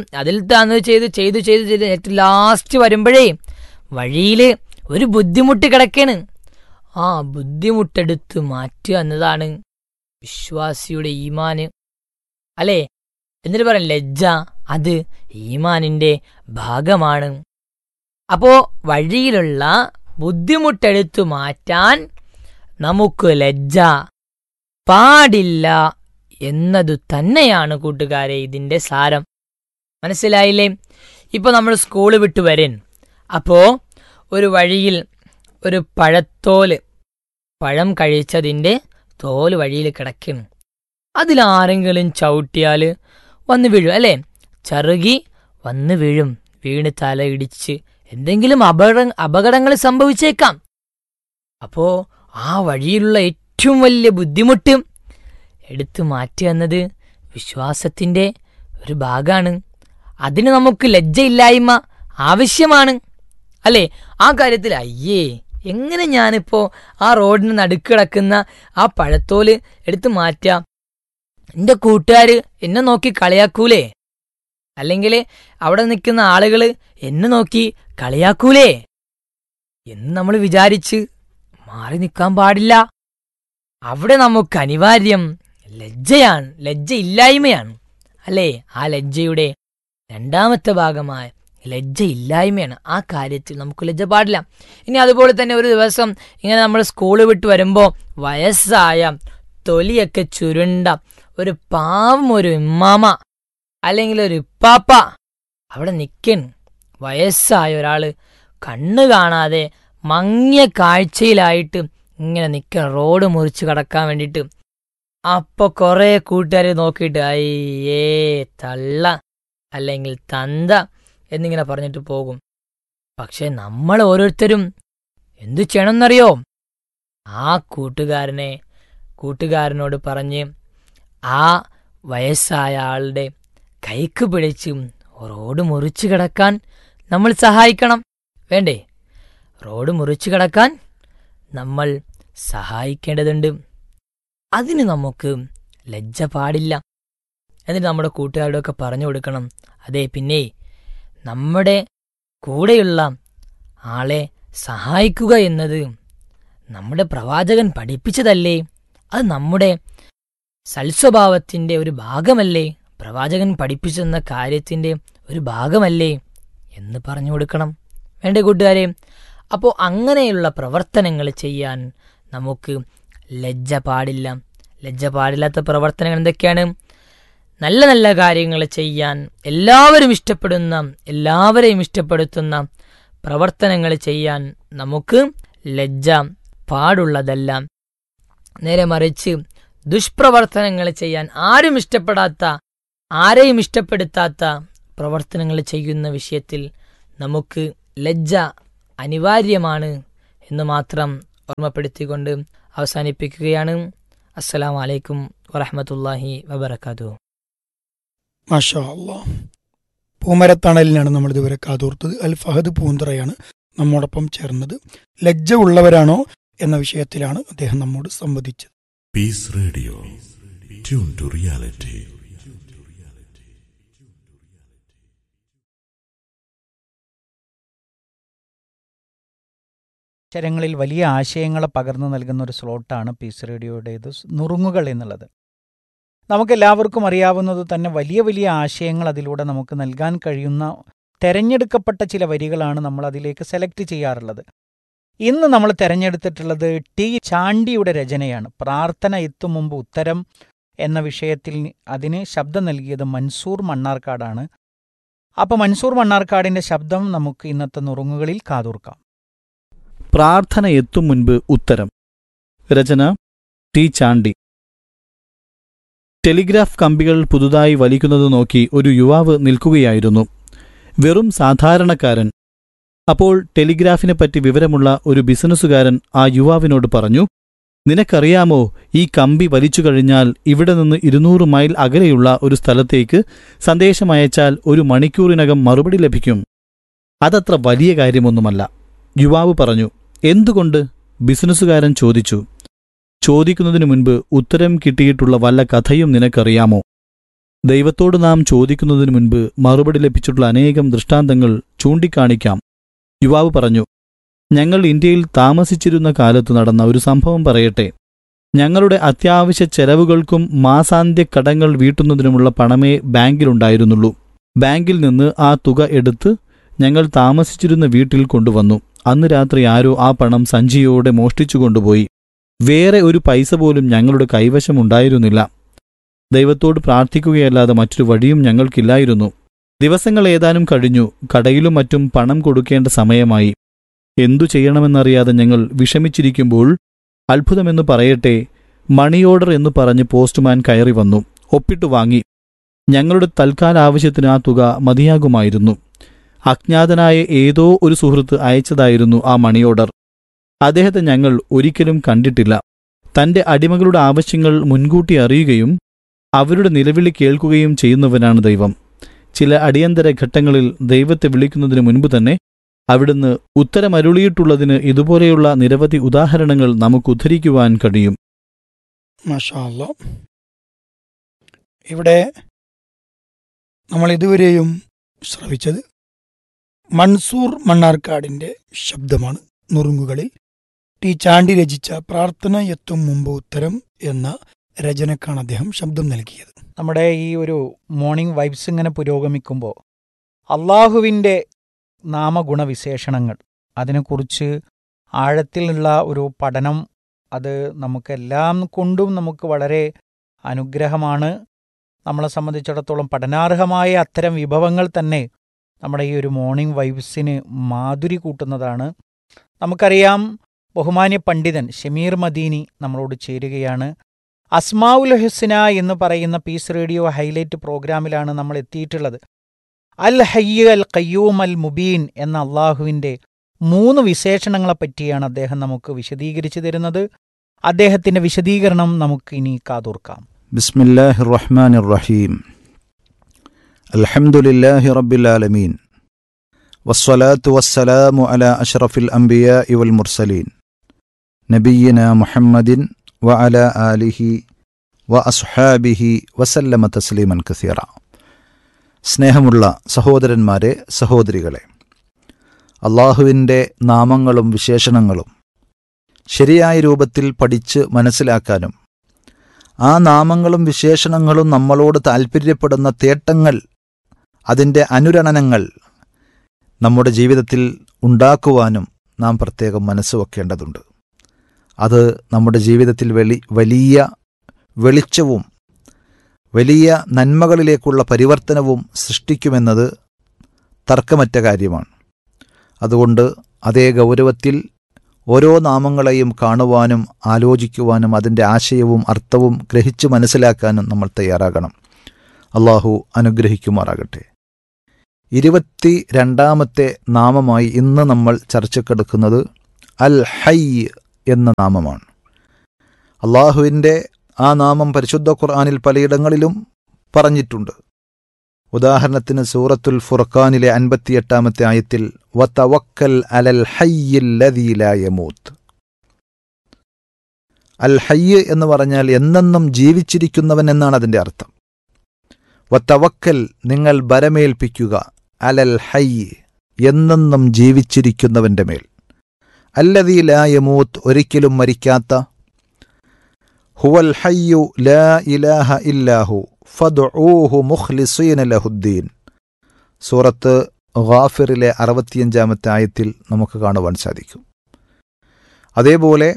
ചെയ്ത് ഏറ്റവും ലാസ്റ്റ് വരുമ്പോഴേ വഴിയില് ഒരു ബുദ്ധിമുട്ട് കിടക്കാണ്. ആ ബുദ്ധിമുട്ടെടുത്ത് മാറ്റുക എന്നതാണ് വിശ്വാസിയുടെ ഈമാന്, അല്ലേ? എന്നിട്ട് പറയാം ലജ്ജ അത് ഈമാനിന്റെ ഭാഗമാണ്. അപ്പോ വഴിയിലുള്ള ബുദ്ധിമുട്ടെടുത്തു മാറ്റാൻ നമുക്ക് ലജ്ജ പാടില്ല എന്നതു തന്നെയാണ് കൂട്ടുകാരെ ഇതിന്റെ സാരം. മനസ്സിലായില്ലേ? ഇപ്പൊ നമ്മൾ സ്കൂള് വിട്ടു വരൻ, അപ്പോ ഒരു വഴിയിൽ ഒരു പഴം കഴിച്ചതിന്റെ തോല് വഴിയിൽ കിടക്കുന്നു. അതിലാരെങ്കിലും ചവിട്ടിയാല് വന്ന് വീഴും, അല്ലേ? ചറുകി വന്ന് വീഴും. വീണ് തല ഇടിച്ച് എന്തെങ്കിലും അപകടങ്ങൾ സംഭവിച്ചേക്കാം. അപ്പോ ആ വഴിയിലുള്ള ഏറ്റവും വലിയ ബുദ്ധിമുട്ട് എടുത്തു മാറ്റുക എന്നത് വിശ്വാസത്തിന്റെ ഒരു ഭാഗമാണ്. അതിന് നമുക്ക് ലജ്ജയില്ലായ്മ ആവശ്യമാണ്, അല്ലേ? ആ കാര്യത്തിൽ അയ്യേ എങ്ങനെ ഞാനിപ്പോ ആ റോഡിന് നടുക്ക് കിടക്കുന്ന ആ പഴത്തോല് എടുത്തു മാറ്റാം, എന്റെ കൂട്ടുകാര് എന്നെ നോക്കി കളിയാക്കൂലേ, അല്ലെങ്കിൽ അവിടെ നിൽക്കുന്ന ആളുകള് എന്നെ നോക്കി കളിയാക്കൂലേ എന്ന് നമ്മൾ വിചാരിച്ച് മാറി നിൽക്കാൻ പാടില്ല. അവിടെ നമുക്ക് അനിവാര്യം ലജ്ജയാണ്, ലജ്ജയില്ലായ്മയാണ്, അല്ലേ? ആ ലജ്ജയുടെ രണ്ടാമത്തെ ഭാഗമായ ലജ്ജയില്ലായ്മയാണ്. ആ കാര്യത്തിൽ നമുക്ക് ലജ്ജ പാടില്ല. ഇനി അതുപോലെ തന്നെ ഒരു ദിവസം ഇങ്ങനെ നമ്മൾ സ്കൂള് വിട്ട് വരുമ്പോൾ വയസ്സായ തൊലിയൊക്കെ ചുരുണ്ട ഒരു പാവം ഒരു ഉമ്മാമ അല്ലെങ്കിൽ ഒരു ഉപ്പാപ്പ അവിടെ നിൽക്കൻ, വയസ്സായ ഒരാള് കണ്ണ് കാണാതെ മങ്ങിയ കാഴ്ചയിലായിട്ട് ഇങ്ങനെ നിൽക്കണം, റോഡ് മുറിച്ച് കടക്കാൻ വേണ്ടിയിട്ട്. അപ്പൊ കുറെ കൂട്ടുകാരെ നോക്കിയിട്ട് അയ്യേ തള്ള അല്ലെങ്കിൽ തന്ത എന്നിങ്ങനെ പറഞ്ഞിട്ട് പോകും. പക്ഷെ നമ്മൾ ഓരോരുത്തരും എന്തു ചെയ്യണമെന്നറിയോ? ആ കൂട്ടുകാരനോട് പറഞ്ഞ് ആ വയസ്സായ ആളുടെ കൈക്ക് പിടിച്ച് റോഡ് മുറിച്ച് കിടക്കാൻ നമ്മൾ സഹായിക്കണം, വേണ്ടേ? റോഡ് മുറിച്ച് കിടക്കാൻ നമ്മൾ സഹായിക്കേണ്ടതുണ്ട്. അതിന് നമുക്ക് ലജ്ജ പാടില്ല. എന്നിട്ട് നമ്മുടെ കൂട്ടുകാരോടൊക്കെ പറഞ്ഞു കൊടുക്കണം, അതെ പിന്നെ നമ്മുടെ കൂടെയുള്ള ആളെ സഹായിക്കുക എന്നത് നമ്മുടെ പ്രവാചകൻ പഠിപ്പിച്ചതല്ലേ? അത് നമ്മുടെ സൽസ്വഭാവത്തിൻ്റെ ഒരു ഭാഗമല്ലേ? പ്രവാചകൻ പഠിപ്പിച്ചെന്ന കാര്യത്തിൻ്റെ ഒരു ഭാഗമല്ലേ എന്ന് പറഞ്ഞു കൊടുക്കണം. വേണ്ടേ കൂട്ടുകാരെ? അപ്പോൾ അങ്ങനെയുള്ള പ്രവർത്തനങ്ങൾ ചെയ്യാൻ നമുക്ക് ലജ്ജ പാടില്ല. ലജ്ജ പാടില്ലാത്ത പ്രവർത്തനങ്ങൾ എന്തൊക്കെയാണ്? നല്ല നല്ല കാര്യങ്ങൾ ചെയ്യാൻ, എല്ലാവരെയും ഇഷ്ടപ്പെടുത്തുന്ന പ്രവർത്തനങ്ങൾ ചെയ്യാൻ നമുക്ക് ലജ്ജ പാടുള്ളതല്ല. നേരെ മറിച്ച് ദുഷ്പ്രവർത്തനങ്ങൾ ചെയ്യാൻ ആരെയും ഇഷ്ടപ്പെടുത്താത്ത പ്രവർത്തനങ്ങൾ ചെയ്യുന്ന വിഷയത്തിൽ നമുക്ക് ലജ്ജ അനിവാര്യമാണ് എന്ന് മാത്രം ഓർമ്മപ്പെടുത്തിക്കൊണ്ട് അവസാനിപ്പിക്കുകയാണ്. അസ്സലാമു അലൈക്കും വറഹ്മത്തുള്ളാഹി വബറകാതുഹു. മാഷാ അല്ലാ. പൂമരത്തണലിനാണ് നമ്മൾ ഇതുവരെ കാതോർത്തത്. അൽ ഫഹദ് പൂന്തറയാണ് നമ്മോടൊപ്പം ചേർന്നത്. ലജ്ജ ഉള്ളവരാണോ എന്ന വിഷയത്തിലാണ് അദ്ദേഹം നമ്മോട് സംവദിച്ചത്. Piece radio, tune to reality. അക്ഷരങ്ങളിൽ വലിയ ആശയങ്ങളെ പകർന്നു നൽകുന്ന ഒരു സ്ലോട്ടാണ് പീസ് റേഡിയോയുടേത്, നുറുങ്ങുകൾ എന്നുള്ളത്. നമുക്കെല്ലാവർക്കും അറിയാവുന്നത് തന്നെ വലിയ വലിയ ആശയങ്ങൾ അതിലൂടെ നമുക്ക് നൽകാൻ കഴിയുന്ന തെരഞ്ഞെടുക്കപ്പെട്ട ചില വരികളാണ് നമ്മൾ അതിലേക്ക് സെലക്ട് ചെയ്യാറുള്ളത്. ഇന്ന് നമ്മൾ തിരഞ്ഞെടുത്തിട്ടുള്ളത് ടി ചാണ്ടിയുടെ രചനയാണ്. പ്രാർത്ഥന എത്തും മുമ്പ് ഉത്തരം എന്ന വിഷയത്തിൽ അതിന് ശബ്ദം നൽകിയത് മൻസൂർ മണ്ണാർക്കാടാണ്. അപ്പോൾ മൻസൂർ മണ്ണാർക്കാടിൻ്റെ ശബ്ദം നമുക്ക് ഇന്നത്തെ നുറുങ്ങുകളിൽ കാതോർക്കാം. പ്രാർത്ഥന എത്തും മുൻപ് ഉത്തരം. രചന ടി ചാണ്ടി. ടെലിഗ്രാഫ് കമ്പികൾ പുതുതായി വലിക്കുന്നത് നോക്കി ഒരു യുവാവ് നിൽക്കുകയായിരുന്നു. വെറും സാധാരണക്കാരൻ. അപ്പോൾ ടെലിഗ്രാഫിനെപ്പറ്റി വിവരമുള്ള ഒരു ബിസിനസ്സുകാരൻ ആ യുവാവിനോട് പറഞ്ഞു, നിനക്കറിയാമോ, ഈ കമ്പി വലിച്ചു കഴിഞ്ഞാൽ ഇവിടെ നിന്ന് 200 മൈൽ അകലെയുള്ള ഒരു സ്ഥലത്തേക്ക് സന്ദേശമയച്ചാൽ 1 മണിക്കൂറിനകം മറുപടി ലഭിക്കും. അതത്ര വലിയ കാര്യമൊന്നുമല്ല. യുവാവ് പറഞ്ഞു. എന്തുകൊണ്ട്? ബിസിനസ്സുകാരൻ ചോദിച്ചു. ചോദിക്കുന്നതിനു മുൻപ് ഉത്തരം കിട്ടിയിട്ടുള്ള വല്ല കഥയും നിനക്കറിയാമോ? ദൈവത്തോട് നാം ചോദിക്കുന്നതിനു മുൻപ് മറുപടി ലഭിച്ചിട്ടുള്ള അനേകം ദൃഷ്ടാന്തങ്ങൾ ചൂണ്ടിക്കാണിക്കാം. യുവാവ് പറഞ്ഞു. ഞങ്ങൾ ഇന്ത്യയിൽ താമസിച്ചിരുന്ന കാലത്ത് നടന്ന ഒരു സംഭവം പറയട്ടെ. ഞങ്ങളുടെ അത്യാവശ്യ ചെലവുകൾക്കും മാസാന്ത്യ കടങ്ങൾ വീട്ടുന്നതിനുമുള്ള പണമേ ബാങ്കിലുണ്ടായിരുന്നുള്ളൂ. ബാങ്കിൽ നിന്ന് ആ തുക എടുത്ത് ഞങ്ങൾ താമസിച്ചിരുന്ന വീട്ടിൽ കൊണ്ടുവന്നു. അന്ന് രാത്രി ആരോ ആ പണം സഞ്ചിയോടെ മോഷ്ടിച്ചു കൊണ്ടുപോയി. വേറെ ഒരു പൈസ പോലും ഞങ്ങളുടെ കൈവശമുണ്ടായിരുന്നില്ല. ദൈവത്തോട് പ്രാർത്ഥിക്കുകയല്ലാതെ മറ്റൊരു വഴിയും ഞങ്ങൾക്കില്ലായിരുന്നു. ദിവസങ്ങൾ ഏതാനും കഴിഞ്ഞു. കടയിലും മറ്റും പണം കൊടുക്കേണ്ട സമയമായി. എന്തു ചെയ്യണമെന്നറിയാതെ ഞങ്ങൾ വിഷമിച്ചിരിക്കുമ്പോൾ അത്ഭുതമെന്നു പറയട്ടെ, മണി ഓർഡർ എന്നു പറഞ്ഞ് പോസ്റ്റ്മാൻ കയറി വന്നു. ഒപ്പിട്ടു വാങ്ങി. ഞങ്ങളുടെ തൽക്കാല ആവശ്യത്തിന് ആ തുക മതിയാകുമായിരുന്നു. അജ്ഞാതനായ ഏതോ ഒരു സുഹൃത്ത് അയച്ചതായിരുന്നു ആ മണി ഓർഡർ. അദ്ദേഹത്തെ ഞങ്ങൾ ഒരിക്കലും കണ്ടിട്ടില്ല. തന്റെ അടിമകളുടെ ആവശ്യങ്ങൾ മുൻകൂട്ടി അറിയുകയും അവരുടെ നിലവിളി കേൾക്കുകയും ചെയ്യുന്നവനാണ് ദൈവം. ചില അടിയന്തര ഘട്ടങ്ങളിൽ ദൈവത്തെ വിളിക്കുന്നതിന് മുൻപ് തന്നെ അവിടുന്ന് ഉത്തരമരുളിയിട്ടുള്ളതിന് ഇതുപോലെയുള്ള നിരവധി ഉദാഹരണങ്ങൾ നമുക്ക് ഉദ്ധരിക്കുവാൻ കഴിയും. മാഷാ അല്ലാ. ഇവിടെ നമ്മൾ ഇതുവരെയും ശ്രവിച്ചത് മൻസൂർ മണ്ണാർക്കാടിൻ്റെ ശബ്ദമാണ്. നുറുങ്ങുകളിൽ ടി ചാണ്ടി രചിച്ച പ്രാർത്ഥന എത്തും മുമ്പ് ഉത്തരം എന്ന രചനക്കാണ് അദ്ദേഹം ശബ്ദം നൽകിയത്. നമ്മുടെ ഈ ഒരു മോർണിംഗ് വൈബ്സ് ഇങ്ങനെ പുരോഗമിക്കുമ്പോൾ അള്ളാഹുവിൻ്റെ നാമഗുണവിശേഷണങ്ങൾ അതിനെക്കുറിച്ച് ആഴത്തിലുള്ള ഒരു പഠനം, അത് നമുക്കെല്ലാം കൊണ്ടും നമുക്ക് വളരെ അനുഗ്രഹമാണ്. നമ്മളെ സംബന്ധിച്ചിടത്തോളം പഠനാർഹമായ അത്തരം വിഭവങ്ങൾ തന്നെ നമ്മുടെ ഈ ഒരു മോർണിംഗ് വൈബ്സിന് മാധുരി കൂട്ടുന്നതാണ്. നമുക്കറിയാം, ബഹുമാന്യ പണ്ഡിതൻ ഷമീർ മദീനി നമ്മളോട് ചേരുകയാണ്. അസ്മാഉൽ ഹുസ്ന എന്ന് പറയുന്ന പീസ് റേഡിയോ ഹൈലൈറ്റ് പ്രോഗ്രാമിലാണ് നമ്മൾ എത്തിയിട്ടുള്ളത്. അൽ ഹയ്യ് അൽ ഖയ്യൂം അൽ മുബീൻ എന്ന അള്ളാഹുവിൻ്റെ 3 വിശേഷണങ്ങളെപ്പറ്റിയാണ് അദ്ദേഹം നമുക്ക് വിശദീകരിച്ചു തരുന്നത്. അദ്ദേഹത്തിൻ്റെ വിശദീകരണം നമുക്ക് ഇനി കാതോർക്കാം. ബിസ്മില്ലാഹിർ റഹ്മാനിർ റഹീം. അൽഹംദുലില്ലാഹി റബ്ബിൽ ആലമീൻ. വസ്സലാത്തു വസ്സലാമു അലാ അഷ്റഫിൽ അംബിയാഇ വൽ മുർസലീൻ നബിയ്യിനാ മുഹമ്മദിൻ വഅലാ ആലിഹി വഅസ്ഹാബിഹി വസല്ലമ തസ്ലീമൻ കസീറ. സ്നേഹമുള്ള സഹോദരന്മാരെ, സഹോദരികളെ, അള്ളാഹുവിൻ്റെ നാമങ്ങളും വിശേഷണങ്ങളും ശരിയായ രൂപത്തിൽ പഠിച്ച് മനസ്സിലാക്കാനും ആ നാമങ്ങളും വിശേഷണങ്ങളും നമ്മളോട് താൽപ്പര്യപ്പെടുന്ന തേട്ടങ്ങൾ, അതിൻ്റെ അനുരണനങ്ങൾ നമ്മുടെ ജീവിതത്തിൽ ഉണ്ടാക്കുവാനും നാം പ്രത്യേകം മനസ്സ് വെക്കേണ്ടതുണ്ട്. അത് നമ്മുടെ ജീവിതത്തിൽ വലിയ വെളിച്ചവും വലിയ നന്മകളിലേക്കുള്ള പരിവർത്തനവും സൃഷ്ടിക്കുമെന്നത് തർക്കമറ്റ കാര്യമാണ്. അതുകൊണ്ട് അതേ ഗൗരവത്തിൽ ഓരോ നാമങ്ങളെയും കാണുവാനും ആലോചിക്കുവാനും അതിൻ്റെ ആശയവും അർത്ഥവും ഗ്രഹിച്ച് മനസ്സിലാക്കാനും നമ്മൾ തയ്യാറാകണം. അള്ളാഹു അനുഗ്രഹിക്കുമാറാകട്ടെ. 22ാമത്തെ നാമമായി ഇന്ന് നമ്മൾ ചർച്ചക്കെടുക്കുന്നത് അൽ ഹയ്യ് എന്ന നാമമാണ്. അള്ളാഹുവിൻ്റെ ആ നാമം പരിശുദ്ധ ഖുർആനിൽ പലയിടങ്ങളിലും പറഞ്ഞിട്ടുണ്ട്. ഉദാഹരണത്തിന് സൂറത്തുൽ ഫുർഖാനിലെ 58ാമത്തെ ആയത്തിൽ വതവക്കൽ അലൽ ഹയ്യില്ലദീ ലാ യമൂത്ത്. അൽ ഹയ്യ് എന്ന് പറഞ്ഞാൽ എന്നെന്നും ജീവിച്ചിരിക്കുന്നവൻ എന്നാണ് അതിൻ്റെ അർത്ഥം. വതവക്കൽ നിങ്ങൾ ബരമേൽപ്പിക്കുക, അലൽ ഹയ്യ് എന്നെന്നും ജീവിച്ചിരിക്കുന്നവൻ്റെ മേൽ, അല്ലദീ ലാ യമൂത്ത് ഒരിക്കലും മരിക്കാത്ത, ഹുവൽ ഹയ്യു ലാ ഇലാഹ ഇല്ലാഹു ഫദ്ഉഹു മുഖ്ലിസീന ലഹുദ്ദീൻ. സൂറത്ത് ഗാഫിറിലെ 65ാമത്തെ ആയത്തിൽ നമുക്ക് കാണുവാൻ സാധിക്കും. അതേപോലെ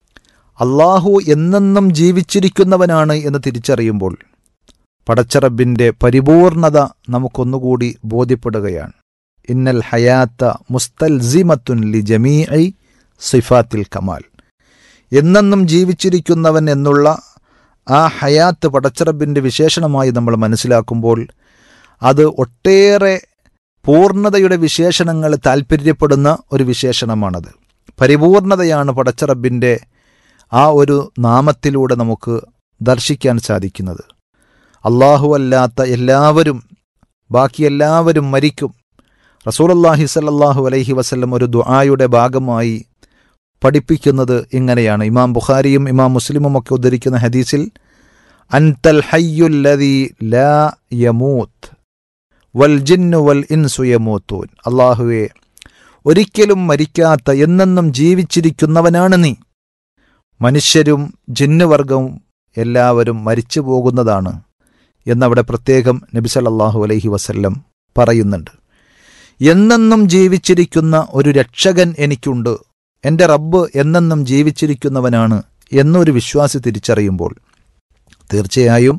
അള്ളാഹു എന്നെന്നും ജീവിച്ചിരിക്കുന്നവനാണ് എന്ന് തിരിച്ചറിയുമ്പോൾ പടച്ചറബിൻ്റെ പരിപൂർണത നമുക്കൊന്നുകൂടി ബോധ്യപ്പെടുകയാണ്. ഇന്നൽ ഹയാത്ത മുസ്തൽസിമത്തുൻ ലി ജമീഇ സിഫാത്തിൽ കമാൽ. എന്നെന്നും ജീവിച്ചിരിക്കുന്നവൻ എന്നുള്ള ആ ഹയാത്ത് പടച്ചറബിൻ്റെ വിശേഷണമായി നമ്മൾ മനസ്സിലാക്കുമ്പോൾ അത് ഒട്ടേറെ പൂർണ്ണതയുടെ വിശേഷണങ്ങൾ താൽപ്പര്യപ്പെടുന്ന ഒരു വിശേഷണമാണത്. പരിപൂർണതയാണ് പടച്ചറബിൻ്റെ ആ ഒരു നാമത്തിലൂടെ നമുക്ക് ദർശിക്കാൻ സാധിക്കുന്നത്. അല്ലാഹു അല്ലാത്ത എല്ലാവരും, ബാക്കി എല്ലാവരും മരിക്കും. റസൂലുള്ളാഹി സ്വല്ലല്ലാഹു അലൈഹി വസല്ലം ഒരു ദുആയുടെ ഭാഗമായി പഠിപ്പിക്കുന്നത് ഇങ്ങനെയാണ്. ഇമാം ബുഖാരിയും ഇമാം മുസ്ലിമും ഒക്കെ ഉദ്ധരിക്കുന്ന ഹദീസിൽ അൻതൽ ഹയ്യുല്ലദീ ലാ യമൂത്ത് വൽ ജിന്നു വൽ ഇൻസു യമൂത്തൂൻ. അല്ലാഹുവേ, ഒരിക്കലും മരിക്കാത്ത എന്നെന്നും ജീവിച്ചിരിക്കുന്നവനാണ് നീ. മനുഷ്യരും ജിന്നുവർഗവും എല്ലാവരും മരിച്ചു പോകുന്നതാണ് എന്നവിടെ പ്രത്യേകം നബി സല്ലല്ലാഹു അലൈഹി വസല്ലം പറയുന്നുണ്ട്. എന്നെന്നും ജീവിച്ചിരിക്കുന്ന ഒരു രക്ഷകൻ എനിക്കുണ്ട്, എൻ്റെ റബ്ബ് എന്നെന്നും ജീവിച്ചിരിക്കുന്നവനാണ് എന്നൊരു വിശ്വാസി തിരിച്ചറിയുമ്പോൾ തീർച്ചയായും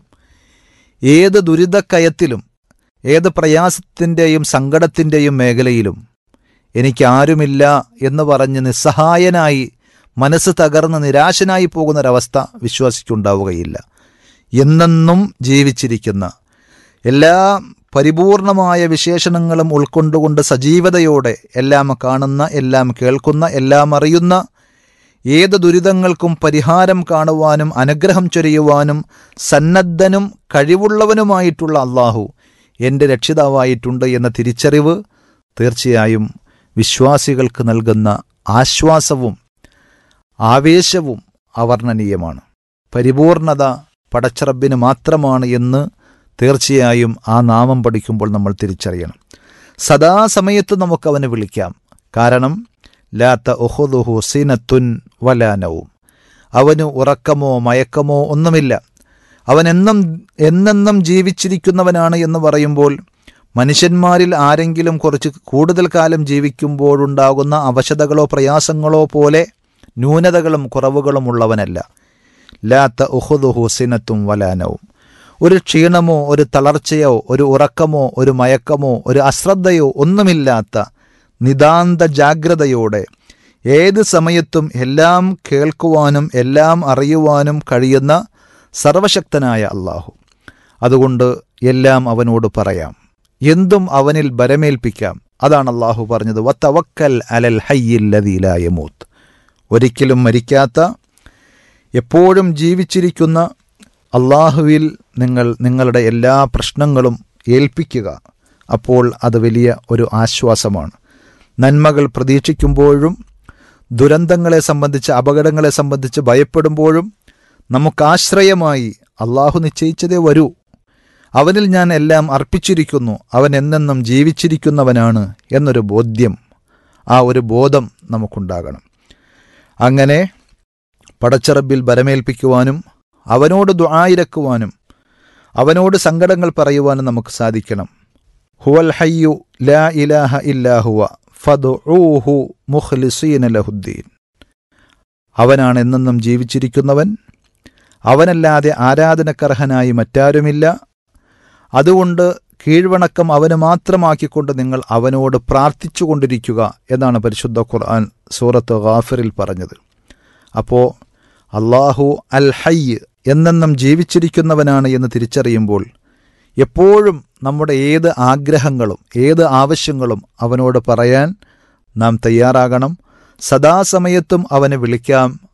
ഏത് ദുരിതക്കയത്തിലും ഏത് പ്രയാസത്തിൻ്റെയും സങ്കടത്തിൻ്റെയും മേഖലയിലും എനിക്കാരുമില്ല എന്ന് പറഞ്ഞ് നിസ്സഹായനായി മനസ്സ് തകർന്ന് നിരാശനായി പോകുന്നൊരവസ്ഥ വിശ്വാസിക്കുണ്ടാവുകയില്ല. എന്നെന്നും ജീവിച്ചിരിക്കുന്ന എല്ലാ പരിപൂർണമായ വിശേഷണങ്ങളും ഉൾക്കൊണ്ടുകൊണ്ട് സജീവതയോടെ എല്ലാം കാണുന്ന, എല്ലാം കേൾക്കുന്ന, എല്ലാം അറിയുന്ന, ഏത് ദുരിതങ്ങൾക്കും പരിഹാരം കാണുവാനും അനുഗ്രഹം ചൊരിയുവാനും സന്നദ്ധനും കഴിവുള്ളവനുമായിട്ടുള്ള അള്ളാഹു എൻ്റെ രക്ഷിതാവായിട്ടുണ്ട് എന്ന തിരിച്ചറിവ് തീർച്ചയായും വിശ്വാസികൾക്ക് നൽകുന്ന ആശ്വാസവും ആവേശവും അവർണ്ണനീയമാണ്. പരിപൂർണത പടച്ചറബിന് മാത്രമാണ് എന്ന് തീർച്ചയായും ആ നാമം പഠിക്കുമ്പോൾ നമ്മൾ തിരിച്ചറിയണം. സദാസമയത്ത് നമുക്കവനെ വിളിക്കാം. കാരണം ലാ തഅഖുദുഹു സിനത്തുൻ വലാ നൗം. അവന് ഉറക്കമോ മയക്കമോ ഒന്നുമില്ല. അവൻ എന്നെന്നും ജീവിച്ചിരിക്കുന്നവനാണ് എന്ന് പറയുമ്പോൾ മനുഷ്യന്മാരിൽ ആരെങ്കിലും കുറച്ച് കൂടുതൽ കാലം ജീവിക്കുമ്പോഴുണ്ടാകുന്ന അവശതകളോ പ്രയാസങ്ങളോ പോലെ ന്യൂനതകളും കുറവുകളും ഉള്ളവനല്ല. ലാ തഅഖുദുഹു സിനത്തുൻ വലാ നൗം. ഒരു ക്ഷീണമോ ഒരു തളർച്ചയോ ഒരു ഉറക്കമോ ഒരു മയക്കമോ ഒരു അശ്രദ്ധയോ ഒന്നുമില്ലാത്ത നിതാന്ത ജാഗ്രതയോടെ ഏത് സമയത്തും എല്ലാം കേൾക്കുവാനും എല്ലാം അറിയുവാനും കഴിയുന്ന സർവശക്തനായ അള്ളാഹു. അതുകൊണ്ട് എല്ലാം അവനോട് പറയാം, എന്തും അവനിൽ ബരമേൽപ്പിക്കാം. അതാണ് അള്ളാഹു പറഞ്ഞത്, വതവക്കൽ അലൽ ഹയ്യില്ലദീ ലാ യമൂത്ത്. ഒരിക്കലും മരിക്കാത്ത എപ്പോഴും ജീവിച്ചിരിക്കുന്ന അള്ളാഹുവിൽ നിങ്ങളുടെ എല്ലാ പ്രശ്നങ്ങളും ഏൽപ്പിക്കുക. അപ്പോൾ അത് വലിയ ഒരു ആശ്വാസമാണ്. നന്മകൾ പ്രതീക്ഷിക്കുമ്പോഴും ദുരന്തങ്ങളെ സംബന്ധിച്ച് അപകടങ്ങളെ സംബന്ധിച്ച് ഭയപ്പെടുമ്പോഴും നമുക്കാശ്രയമായി അള്ളാഹു നിശ്ചയിച്ചതേ വരൂ. അവനിൽ ഞാൻ എല്ലാം അർപ്പിച്ചിരിക്കുന്നു, അവൻ എന്നെന്നും ജീവിച്ചിരിക്കുന്നവനാണ് എന്നൊരു ബോധ്യം, ആ ഒരു ബോധം നമുക്കുണ്ടാകണം. അങ്ങനെ പടച്ചറബിൽ ബരമേൽപ്പിക്കുവാനും അവനോട് ദുആയിരക്കുവാനും അവനോട് സങ്കടങ്ങൾ പറയുവാനും നമുക്ക് സാധിക്കണം. ഹുവൽ ഹയ്യു ലാ ഇലാഹ ഇല്ലാ ഹുവ ഫദ്ഉഹു മുഖ്ലിസീന ലഹുദ്ദീൻ. അവനാണ് എന്നെന്നും ജീവിച്ചിരിക്കുന്നവൻ, അവനല്ലാതെ ആരാധനക്കർഹനായി മറ്റാരുമില്ല. അതുകൊണ്ട് കീഴ്വണക്കം അവന് മാത്രമാക്കിക്കൊണ്ട് നിങ്ങൾ അവനോട് പ്രാർത്ഥിച്ചുകൊണ്ടിരിക്കുക എന്നാണ് പരിശുദ്ധ ഖുർആൻ സൂറത്ത് ഗാഫിറിൽ പറഞ്ഞത്. അപ്പോൾ അള്ളാഹു അൽ ഹയ്യ് എന്നെന്നും ജീവിച്ചിരിക്കുന്നവനാണ് എന്ന് തിരിച്ചറിയുമ്പോൾ എപ്പോഴും നമ്മുടെ ഏത് ആഗ്രഹങ്ങളും ഏത് ആവശ്യങ്ങളും അവനോട് പറയാൻ നാം തയ്യാറാകണം. സദാസമയത്തും അവനെ വിളിക്കാം,